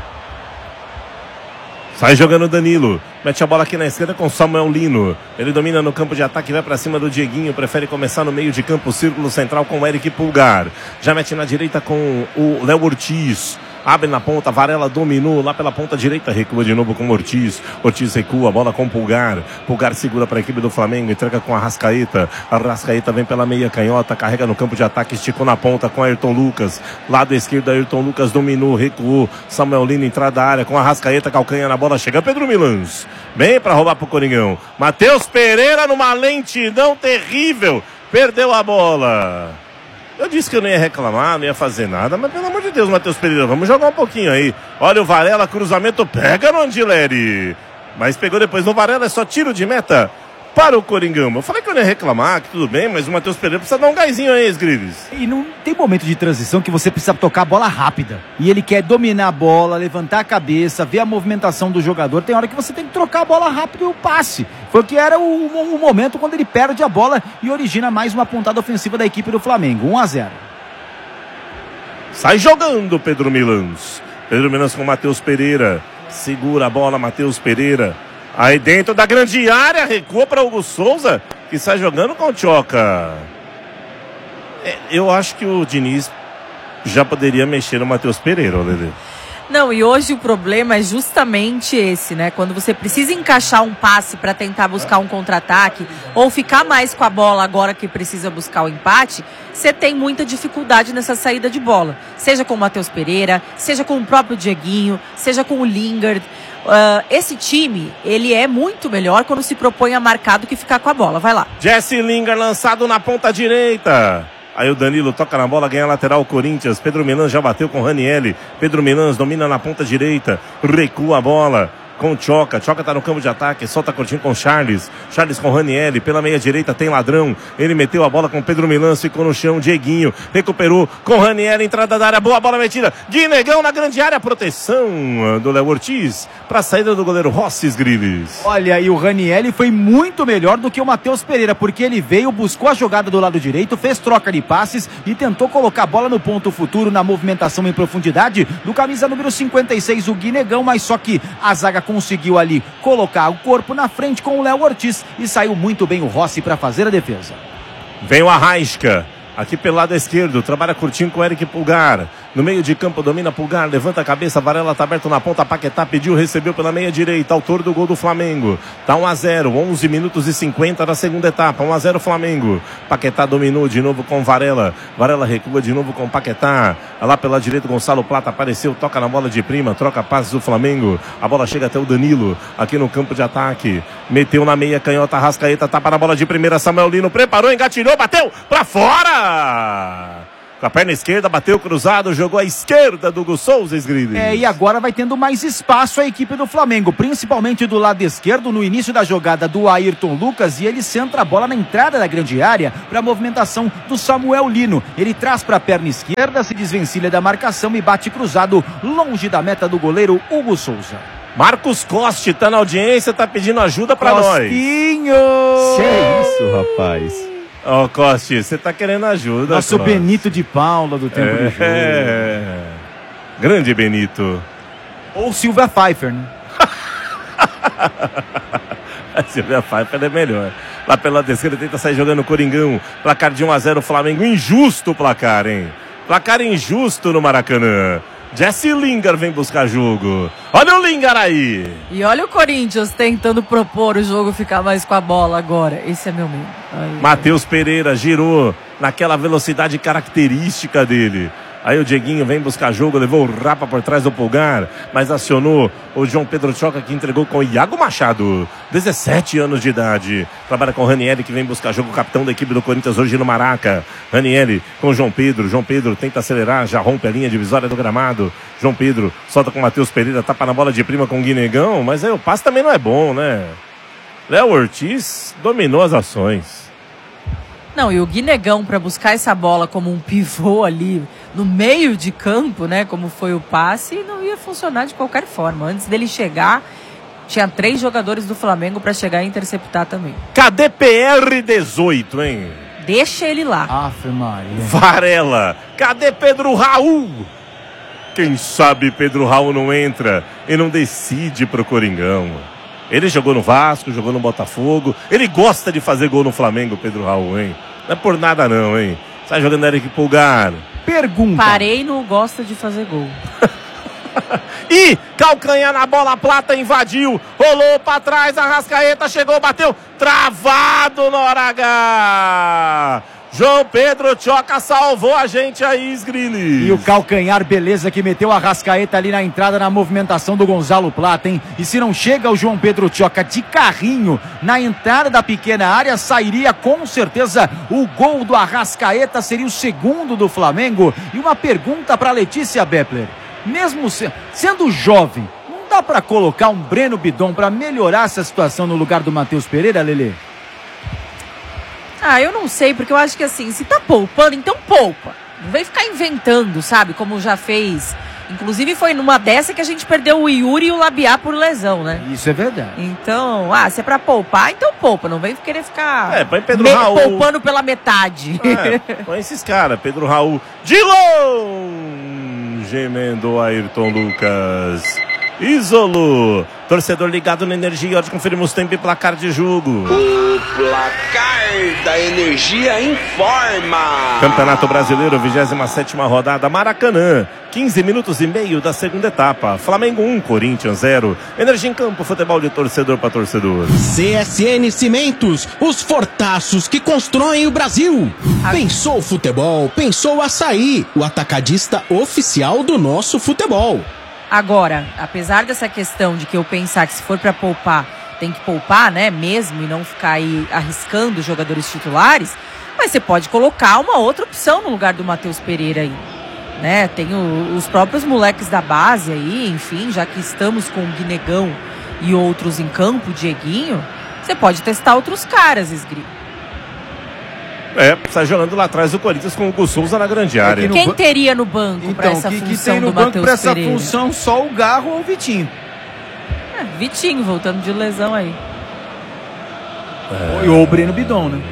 Sai jogando Danilo, mete a bola aqui na esquerda com Samuel Lino. Ele domina no campo de ataque, vai pra cima do Dieguinho, prefere começar no meio de campo, círculo central com o Eric Pulgar. Já mete na direita com o Léo Ortiz. Abre na ponta, Varela dominou lá pela ponta direita, recua de novo com o Ortiz. Ortiz recua, bola com Pulgar. Pulgar segura para a equipe do Flamengo, entrega com a Arrascaeta. A Arrascaeta vem pela meia canhota, carrega no campo de ataque, esticou na ponta com Ayrton Lucas. Lado esquerdo, Ayrton Lucas dominou, recuou. Samuel Lino, entrada da área com a Arrascaeta, calcanha na bola, chega Pedro Milans. Bem para roubar pro Coringão. Matheus Pereira numa lentidão terrível, perdeu a bola. Eu disse que eu não ia reclamar, não ia fazer nada, mas pelo amor de Deus, Matheus Pereira, vamos jogar um pouquinho aí. Olha o Varela, cruzamento, pega no Andileri. Mas pegou depois no Varela, é só tiro de meta para o Coringão. Eu falei que eu não ia reclamar, que tudo bem, mas o Matheus Pereira precisa dar um gásinho aí, Sgrillis. E não tem momento de transição que você precisa tocar a bola rápida. E ele quer dominar a bola, levantar a cabeça, ver a movimentação do jogador. Tem hora que você tem que trocar a bola rápido e o passe. Foi o que era o, o momento quando ele perde a bola e origina mais uma pontada ofensiva da equipe do Flamengo. um a zero. Sai jogando Pedro Milans. Pedro Milans com o Matheus Pereira. Segura a bola, Matheus Pereira. Aí dentro da grande área, recua para Hugo Souza, que sai jogando com o Tchoca. É, eu acho que o Diniz já poderia mexer no Matheus Pereira, Lelê. Não, e hoje o problema é justamente esse, né? Quando você precisa encaixar um passe para tentar buscar um contra-ataque ou ficar mais com a bola agora que precisa buscar o empate, você tem muita dificuldade nessa saída de bola. Seja com o Matheus Pereira, seja com o próprio Dieguinho, seja com o Lingard. Uh, esse time, ele é muito melhor quando se propõe a marcar do que ficar com a bola. Vai lá. Jesse Lingard lançado na ponta direita. Aí o Danilo toca na bola, ganha lateral o Corinthians. Pedro Milans já bateu com o Ranielli. Pedro Milans domina na ponta direita. Recua a bola com o Tchoca. Tchoca tá no campo de ataque, solta curtinho com o Charles. Charles com o Ranielli, pela meia direita tem Ladrão. Ele meteu a bola com o Pedro Milans, ficou no chão. Dieguinho recuperou com o Ranielli, entrada da área, boa bola metida. Guinegão na grande área, proteção do Léo Ortiz para a saída do goleiro Rossi Sgrillis. Olha, e o Ranielli foi muito melhor do que o Matheus Pereira, porque ele veio, buscou a jogada do lado direito, fez troca de passes e tentou colocar a bola no ponto futuro, na movimentação em profundidade do camisa número cinquenta e seis, o Guinegão, mas só que a zaga conseguiu ali colocar o corpo na frente com o Léo Ortiz e saiu muito bem o Rossi para fazer a defesa. Vem o Arrasca, Aqui pelo lado esquerdo, trabalha curtinho com o Eric Pulgar. No meio de campo domina Pulgar, levanta a cabeça, Varela tá aberto na ponta, Paquetá pediu, recebeu pela meia direita, autor do gol do Flamengo. Tá um a zero, onze minutos e cinquenta da segunda etapa, um a zero Flamengo. Paquetá dominou de novo com Varela. Varela recua de novo com Paquetá. Lá pela direita, Gonçalo Plata apareceu, toca na bola de prima, troca passes do Flamengo. A bola chega até o Danilo, aqui no campo de ataque. Meteu na meia canhota, Arrascaeta, tapa na bola de primeira, Samuel Lino preparou, engatilhou, bateu pra fora! Com a perna esquerda, bateu cruzado, jogou à esquerda do Hugo Souza, Esgrilho. É, e agora vai tendo mais espaço a equipe do Flamengo, principalmente do lado esquerdo, no início da jogada do Ayrton Lucas, e ele centra a bola na entrada da grande área para a movimentação do Samuel Lino. Ele traz para a perna esquerda, se desvencilha da marcação e bate cruzado longe da meta do goleiro Hugo Souza. Marcos Coste tá na audiência, tá pedindo ajuda para nós. Costinho! Que é isso, rapaz? Ó, oh, Coste, você tá querendo ajuda. Nosso Coste. Benito de Paula do tempo é, do jogo. É. Grande Benito. Ou Silvia Pfeiffer, né? A Silvia Pfeiffer é melhor. Lá pela terceira tenta sair jogando o Coringão. Placar de um a zero Flamengo. Injusto o placar, hein? Placar injusto no Maracanã. Jesse Lingard vem buscar jogo. Olha o Lingard aí. E olha o Corinthians tentando propor o jogo ficar mais com a bola agora. Esse é meu medo. Matheus Pereira girou naquela velocidade característica dele. Aí o Dieguinho vem buscar jogo, levou o Rapa por trás do Pulgar, mas acionou o João Pedro Choca, que entregou com o Iago Machado, dezessete anos de idade. Trabalha com o Ranieri, que vem buscar jogo, capitão da equipe do Corinthians hoje no Maraca. Ranieri com o João Pedro, João Pedro tenta acelerar, já rompe a linha divisória do gramado. João Pedro solta com o Matheus Pereira, tapa na bola de prima com o Guinegão, mas aí o passe também não é bom, né? Léo Ortiz dominou as ações. Não, e o Guinegão para buscar essa bola como um pivô ali no meio de campo, né, como foi o passe, não ia funcionar de qualquer forma. Antes dele chegar, tinha três jogadores do Flamengo para chegar e interceptar também. Cadê P R dezoito, hein? Deixa ele lá. Afe Maria. Varela. Cadê Pedro Raul? Quem sabe Pedro Raul não entra e não decide pro Coringão. Ele jogou no Vasco, jogou no Botafogo. Ele gosta de fazer gol no Flamengo, Pedro Raul, hein? Não é por nada não, hein? Sai jogando Eric Pulgar. Pergunta. Parei no gosta de fazer gol. E calcanhar na bola, Plata invadiu. Rolou pra trás, Arrascaeta chegou, bateu. Travado na hora H. João Pedro Choca salvou a gente aí, Sgrilli. E o calcanhar, beleza, que meteu a Arrascaeta ali na entrada, na movimentação do Gonzalo Plata, hein? E se não chega o João Pedro Choca de carrinho na entrada da pequena área, sairia com certeza o gol do Arrascaeta, seria o segundo do Flamengo. E uma pergunta para Letícia Bepler. Mesmo se, sendo jovem, não dá para colocar um Breno Bidon para melhorar essa situação no lugar do Matheus Pereira, Lelê? Ah, eu não sei, porque eu acho que assim, se tá poupando, então poupa. Não vem ficar inventando, sabe? Como já fez. Inclusive foi numa dessa que a gente perdeu o Yuri e o Labiá por lesão, né? Isso é verdade. Então, ah, se é pra poupar, então poupa. Não vem querer ficar é, põe Pedro me... Raul. poupando pela metade. É, põe esses caras, Pedro Raul. De longe, emendou Ayrton Lucas. Isolou. Torcedor ligado na Energia, hoje conferimos tempo e placar de jogo. O placar da Energia informa. Campeonato Brasileiro, vigésima sétima rodada, Maracanã. quinze minutos e meio da segunda etapa. Flamengo um, Corinthians zero. Energia em campo, futebol de torcedor para torcedor. C S N Cimentos, os fortaços que constroem o Brasil. Pensou futebol, pensou açaí, o atacadista oficial do nosso futebol. Agora, apesar dessa questão de que eu pensar que se for para poupar, tem que poupar, né, mesmo, e não ficar aí arriscando os jogadores titulares, mas você pode colocar uma outra opção no lugar do Matheus Pereira aí, né? Tem o, os próprios moleques da base aí, enfim, já que estamos com o Guinegão e outros em campo, o Dieguinho, você pode testar outros caras, Sgri. É, sai jogando lá atrás do Corinthians com o Hugo Souza na grande área. Quem teria no banco então, para essa que, função que tem no do banco Matheus pra essa Pereira? função só o Garro ou o Vitinho? É, Vitinho, voltando de lesão aí. É. Ou o Breno Bidon, né?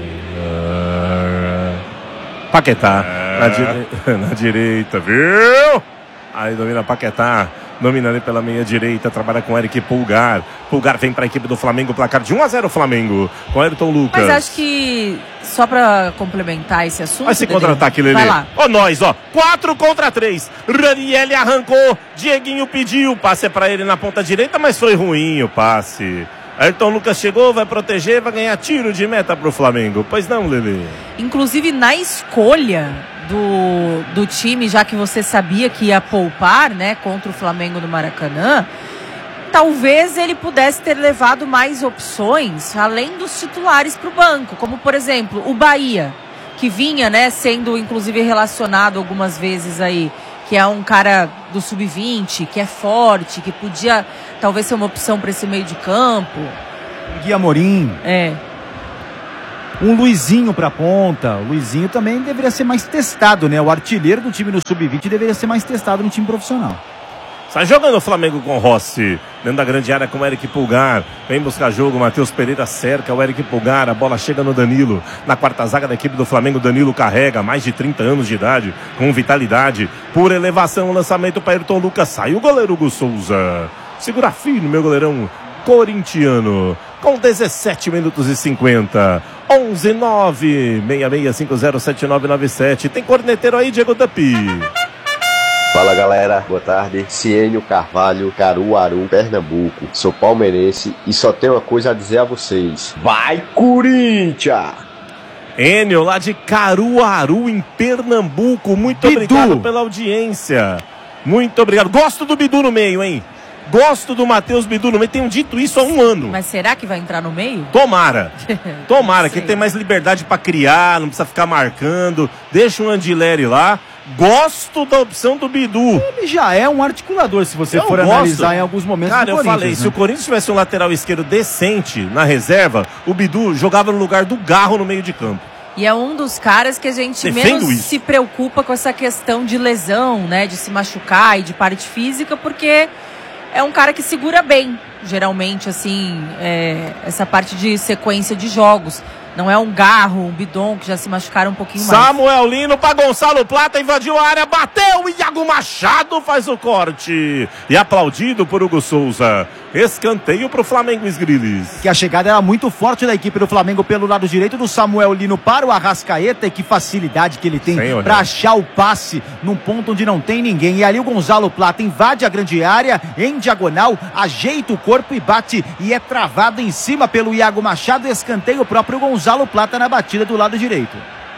É. Paquetá, é. na, dire... na direita, viu? Aí domina Paquetá. Dominando pela meia direita, trabalha com Eric Pulgar. Pulgar vem para a equipe do Flamengo, placar de um a zero Flamengo, com Ayrton Lucas. Mas acho que, só para complementar esse assunto... Vai se contra-ataque, Lelê. Vai lá. Ó nós, ó. quatro contra três. Ranieri arrancou, Dieguinho pediu, passe é para ele na ponta direita, mas foi ruim o passe. Ayrton Lucas chegou, vai proteger, vai ganhar tiro de meta pro Flamengo. Pois não, Lelê? Inclusive, na escolha do, do time, já que você sabia que ia poupar, né, contra o Flamengo no Maracanã, talvez ele pudesse ter levado mais opções, além dos titulares pro banco, como, por exemplo, o Bahia, que vinha, né, sendo, inclusive, relacionado algumas vezes aí, que é um cara do sub vinte, que é forte, que podia talvez ser uma opção para esse meio de campo. Gui Amorim. É. Um Luizinho pra ponta. O Luizinho também deveria ser mais testado, né? O artilheiro do time no sub vinte deveria ser mais testado no time profissional. Sai jogando o Flamengo com Rossi, dentro da grande área com o Eric Pulgar, vem buscar jogo, Matheus Pereira cerca o Eric Pulgar, a bola chega no Danilo, na quarta zaga da equipe do Flamengo, Danilo carrega, mais de trinta anos de idade, com vitalidade, por elevação, o lançamento para Ayrton Lucas, sai o goleiro Hugo Souza, segura firme meu goleirão corintiano, com dezessete minutos e cinquenta, onze nove seis seis cinco zero sete nove nove sete, tem corneteiro aí, Diego Tupi. Fala galera, boa tarde. Ciênio Carvalho, Caruaru, Pernambuco. Sou palmeirense e só tenho uma coisa a dizer a vocês. Vai, Corinthians! Enio, lá de Caruaru, em Pernambuco. Muito Bidu. Obrigado pela audiência. Muito obrigado. Gosto do Bidu no meio, hein? Gosto do Matheus Bidu no meio. Tenho dito isso há um ano. Mas será que vai entrar no meio? Tomara. Tomara, que tem mais liberdade pra criar, não precisa ficar marcando. Deixa o Andileri lá. Gosto da opção do Bidu. Ele já é um articulador, se você eu for gosto. analisar em alguns momentos. Cara, do eu falei, né? se o Corinthians tivesse um lateral esquerdo decente na reserva, o Bidu jogava no lugar do Garro no meio de campo. E é um dos caras que a gente Defendo menos isso. se preocupa com essa questão de lesão, né? De se machucar e de parte física, porque é um cara que segura bem, geralmente, assim, é, essa parte de sequência de jogos. Não é um Garro, um Bidon, que já se machucaram um pouquinho mais. Samuel Lino para Gonçalo Plata, invadiu a área, bateu, Iago Machado faz o corte. E aplaudido por Hugo Souza. Escanteio para o Flamengo, Esgriles. Que a chegada era muito forte da equipe do Flamengo pelo lado direito do Samuel Lino para o Arrascaeta. E que facilidade que ele tem para achar o passe num ponto onde não tem ninguém. E ali o Gonçalo Plata invade a grande área, em diagonal, ajeita o corpo e bate. E é travado em cima pelo Iago Machado. Escanteio o próprio Gonçalo Plata na batida do lado direito.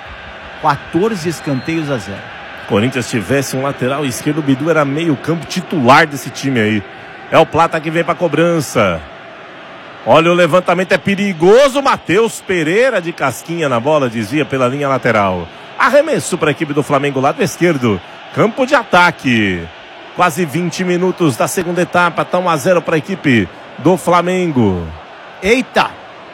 quatorze escanteios a zero. Corinthians tivesse um lateral esquerdo, o Bidu era meio campo titular desse time aí. É o Plata que vem para cobrança. Olha, o levantamento é perigoso. Matheus Pereira de casquinha na bola, desvia pela linha lateral. Arremesso para a equipe do Flamengo, lado esquerdo. Campo de ataque. Quase vinte minutos da segunda etapa. Tá um a zero para a equipe do Flamengo. Eita!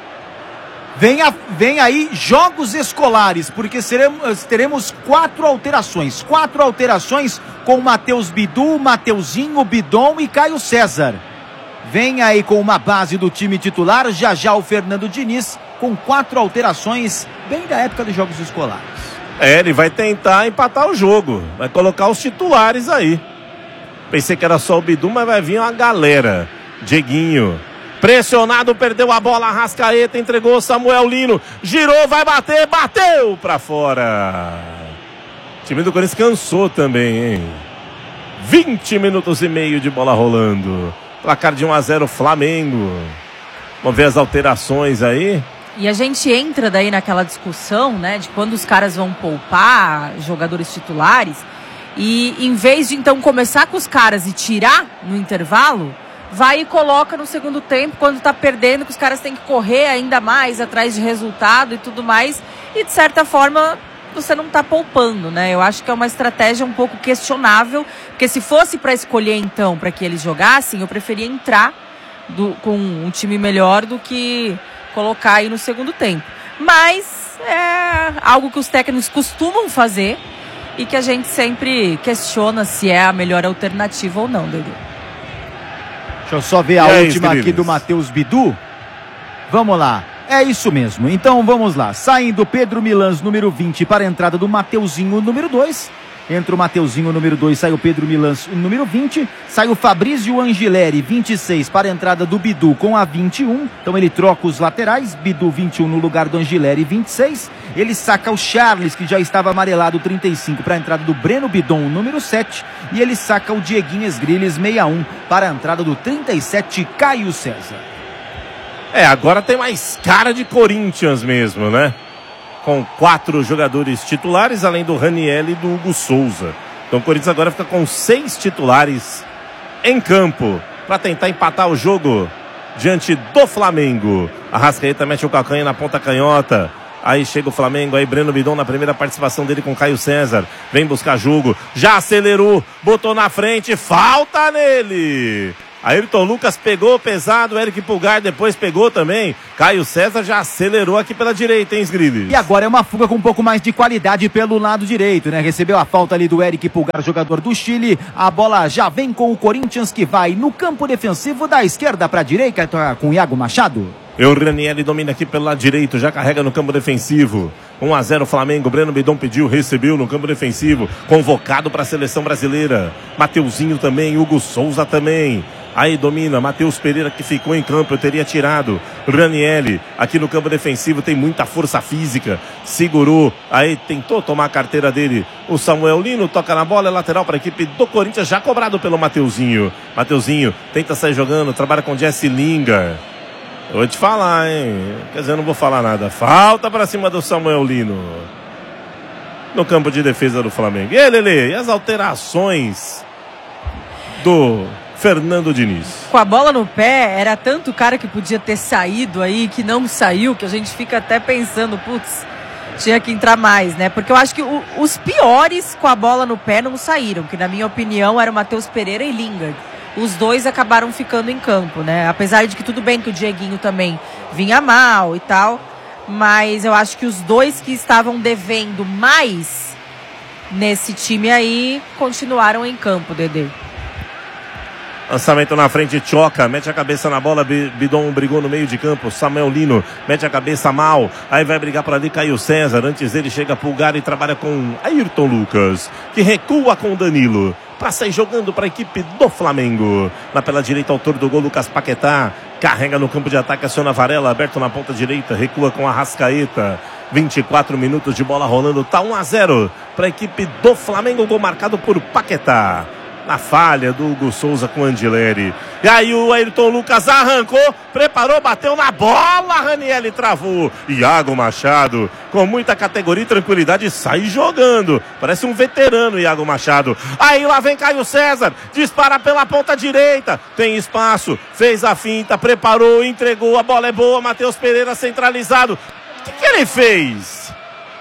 Vem, a, vem aí jogos escolares, porque seremos, teremos quatro alterações. Quatro alterações com Matheus Bidu, Mateuzinho, Bidon e Caio César. Vem aí com uma base do time titular, já já o Fernando Diniz, com quatro alterações, bem da época dos jogos escolares. É, ele vai tentar empatar o jogo. Vai colocar os titulares aí. Pensei que era só o Bidu, mas vai vir uma galera. Dieguinho. Pressionado, perdeu a bola, Arrascaeta entregou Samuel Lino, girou, vai bater, bateu pra fora. O time do Corinthians cansou também, hein? vinte minutos e meio de bola rolando. Placar de um a zero Flamengo. Vamos ver as alterações aí. E a gente entra daí naquela discussão, né, de quando os caras vão poupar jogadores titulares. E em vez de então começar com os caras e tirar no intervalo, vai e coloca no segundo tempo, quando tá perdendo, que os caras têm que correr ainda mais atrás de resultado e tudo mais. E de certa forma, você não tá poupando, né? Eu acho que é uma estratégia um pouco questionável, porque se fosse para escolher então, para que eles jogassem, eu preferia entrar do, com um time melhor do que colocar aí no segundo tempo. Mas é algo que os técnicos costumam fazer e que a gente sempre questiona se é a melhor alternativa ou não, Dudu. Deixa eu só ver a é última isso, aqui do Matheus Bidu. Vamos lá. É isso mesmo. Então vamos lá. Saindo Pedro Milans, número vinte, para a entrada do Mateuzinho, número dois. entra o Mateuzinho, número dois, sai o Pedro Milans, número vinte, sai o Fabrício Angileri, vinte e seis, para a entrada do Bidu com a vinte e um, então ele troca os laterais, Bidu vinte e um no lugar do Angileri, vinte e seis, ele saca o Charles, que já estava amarelado, trinta e cinco, para a entrada do Breno Bidon, número sete, e ele saca o Dieguinho Esgriles, sessenta e um, para a entrada do trinta e sete, Caio César. É, agora tem mais cara de Corinthians mesmo, né? Com quatro jogadores titulares, além do Raniel e do Hugo Souza. Então o Corinthians agora fica com seis titulares em campo para tentar empatar o jogo diante do Flamengo. Arrascaeta mete o calcanha na ponta canhota. Aí chega o Flamengo, aí Breno Bidon na primeira participação dele com Caio César. Vem buscar jogo, já acelerou, botou na frente, falta nele. Ayrton Lucas pegou pesado, Eric Pulgar depois pegou também. Caio César já acelerou aqui pela direita, hein, Sgrilis? E agora é uma fuga com um pouco mais de qualidade pelo lado direito, né? Recebeu a falta ali do Eric Pulgar, jogador do Chile. A bola já vem com o Corinthians, que vai no campo defensivo da esquerda para a direita com o Iago Machado. E o Raniel domina aqui pelo lado direito, já carrega no campo defensivo. um a zero Flamengo, Breno Bidon pediu, recebeu no campo defensivo. Convocado para a seleção brasileira. Mateuzinho também, Hugo Souza também. Aí domina, Matheus Pereira que ficou em campo, eu teria tirado. Raniel aqui no campo defensivo, tem muita força física, segurou, aí tentou tomar a carteira dele. O Samuel Lino toca na bola, é lateral para a equipe do Corinthians, já cobrado pelo Mateuzinho. Mateuzinho tenta sair jogando, trabalha com Jesse Lingard. Eu vou te falar, hein? Quer dizer, eu não vou falar nada. Falta para cima do Samuel Lino no campo de defesa do Flamengo. E aí, Lelê, e as alterações do Fernando Diniz? Com a bola no pé, era tanto cara que podia ter saído aí, que não saiu, que a gente fica até pensando, putz, tinha que entrar mais, né? Porque eu acho que o, os piores com a bola no pé não saíram, que na minha opinião era o Matheus Pereira e Lingard. Os dois acabaram ficando em campo, né? Apesar de que tudo bem que o Dieguinho também vinha mal e tal, mas eu acho que os dois que estavam devendo mais nesse time aí continuaram em campo, Dedê. Lançamento na frente, Choca, mete a cabeça na bola, Bidon brigou no meio de campo, Samuel Lino, mete a cabeça mal, aí vai brigar por ali, Caio César, antes dele chega Pulgar e trabalha com Ayrton Lucas, que recua com Danilo, para sair jogando para a equipe do Flamengo. Lá pela direita, autor do gol, Lucas Paquetá, carrega no campo de ataque, aciona Varela, aberto na ponta direita, recua com a Arrascaeta. vinte e quatro minutos de bola rolando, tá um a zero para a equipe do Flamengo, gol marcado por Paquetá. Na falha do Hugo Souza com o Angileri. E aí o Ayrton Lucas arrancou, preparou, bateu na bola, Raniel travou. Iago Machado, com muita categoria e tranquilidade, sai jogando. Parece um veterano, Iago Machado. Aí lá vem Caio César, dispara pela ponta direita, tem espaço, fez a finta, preparou, entregou, a bola é boa, Matheus Pereira centralizado. O que, que ele fez?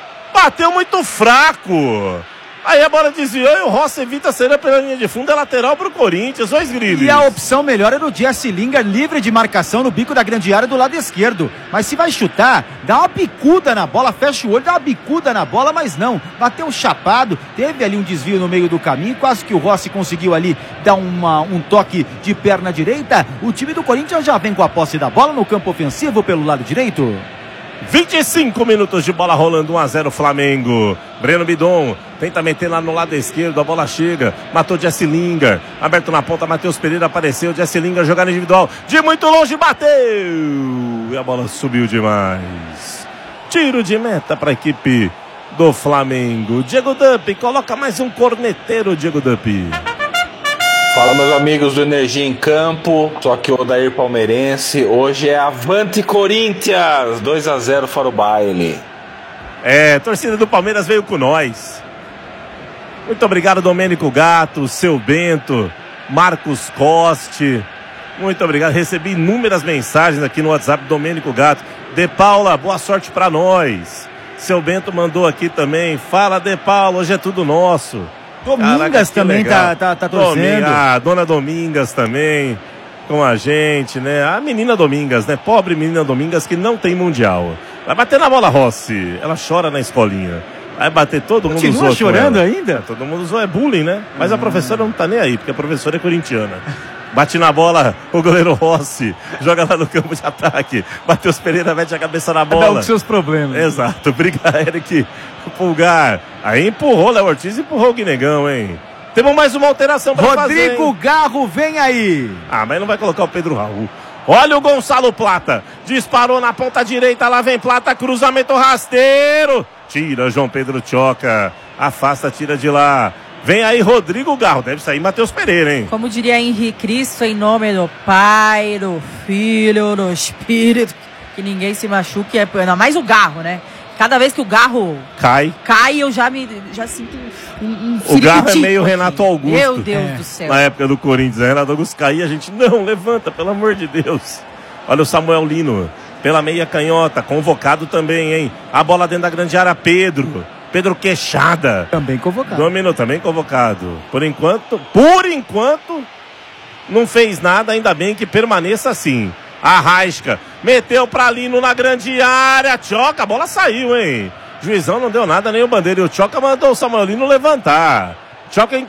Bateu muito fraco. Aí a bola desviou e o Rossi evita a saída pela linha de fundo, é lateral pro Corinthians, dois Grilhos. E a opção melhor é do Jesse Lingard, livre de marcação no bico da grande área do lado esquerdo. Mas se vai chutar, dá uma bicuda na bola, fecha o olho, dá uma bicuda na bola, mas não. Bateu chapado, teve ali um desvio no meio do caminho, quase que o Rossi conseguiu ali dar uma, um toque de perna direita. O time do Corinthians já vem com a posse da bola no campo ofensivo pelo lado direito. vinte e cinco minutos de bola rolando, um a zero Flamengo. Breno Bidon tenta meter lá no lado esquerdo, a bola chega, matou Jesse Lingard, aberto na ponta, Matheus Pereira apareceu, Jesse Lingard jogada individual, de muito longe, bateu, e a bola subiu demais. Tiro de meta para a equipe do Flamengo. Diego Dupp, coloca mais um corneteiro, Diego Dupp. Fala, meus amigos do Energia em Campo, só que o Odair Palmeirense, hoje é Avante Corinthians, dois a zero para o baile. É, torcida do Palmeiras veio com nós. Muito obrigado, Domênico Gato, Seu Bento, Marcos Coste, muito obrigado, recebi inúmeras mensagens aqui no WhatsApp, Domênico Gato. De Paula, boa sorte para nós. Seu Bento mandou aqui também, fala De Paula, hoje é tudo nosso. Domingas Caraca, também tá, tá, tá torcendo. A ah, dona Domingas também com a gente, né? A menina Domingas, né? Pobre menina Domingas que não tem mundial. Vai bater na bola, Rossi. Ela chora na escolinha. Vai bater, todo mundo Continua zoa chorando ainda? É, todo mundo zoa, é bullying, né? Mas a professora não tá nem aí, porque a professora é corintiana. Bate na bola o goleiro Rossi, joga lá no campo de ataque. Matheus Pereira mete a cabeça na bola. Dá os seus problemas. Exato, briga Eric Pulgar. Aí empurrou, Léo Ortiz empurrou o Guinegão, hein? Temos mais uma alteração pra fazer. Rodrigo Garro, vem aí. Ah, mas não vai colocar o Pedro Raul. Olha o Gonçalo Plata. Disparou na ponta direita, lá vem Plata, cruzamento rasteiro. Tira João Pedro Tchoca. Afasta, tira de lá. Vem aí Rodrigo Garro. Deve sair Matheus Pereira, hein? Como diria Henrique Cristo, em nome do Pai, do Filho, do Espírito. Que ninguém se machuque. É, ainda mais o Garro, né? Cada vez que o Garro cai, cai eu já me já sinto um, um O Garro é meio Renato Augusto. Meu Deus é. do céu. Na época do Corinthians, né? Renato Augusto caía, a gente, não, levanta, pelo amor de Deus. Olha o Samuel Lino, pela meia canhota, convocado também, hein? A bola dentro da grande área, Pedro. Pedro Queixada. Também convocado. Dominou, também convocado. Por enquanto, por enquanto, não fez nada, ainda bem que permaneça assim. Arrasca, meteu pra Lino na grande área, Tchoca, a bola saiu, hein? Juizão não deu nada, nem o bandeira, e o Tchoca mandou o Samuel Lino levantar. Tchoca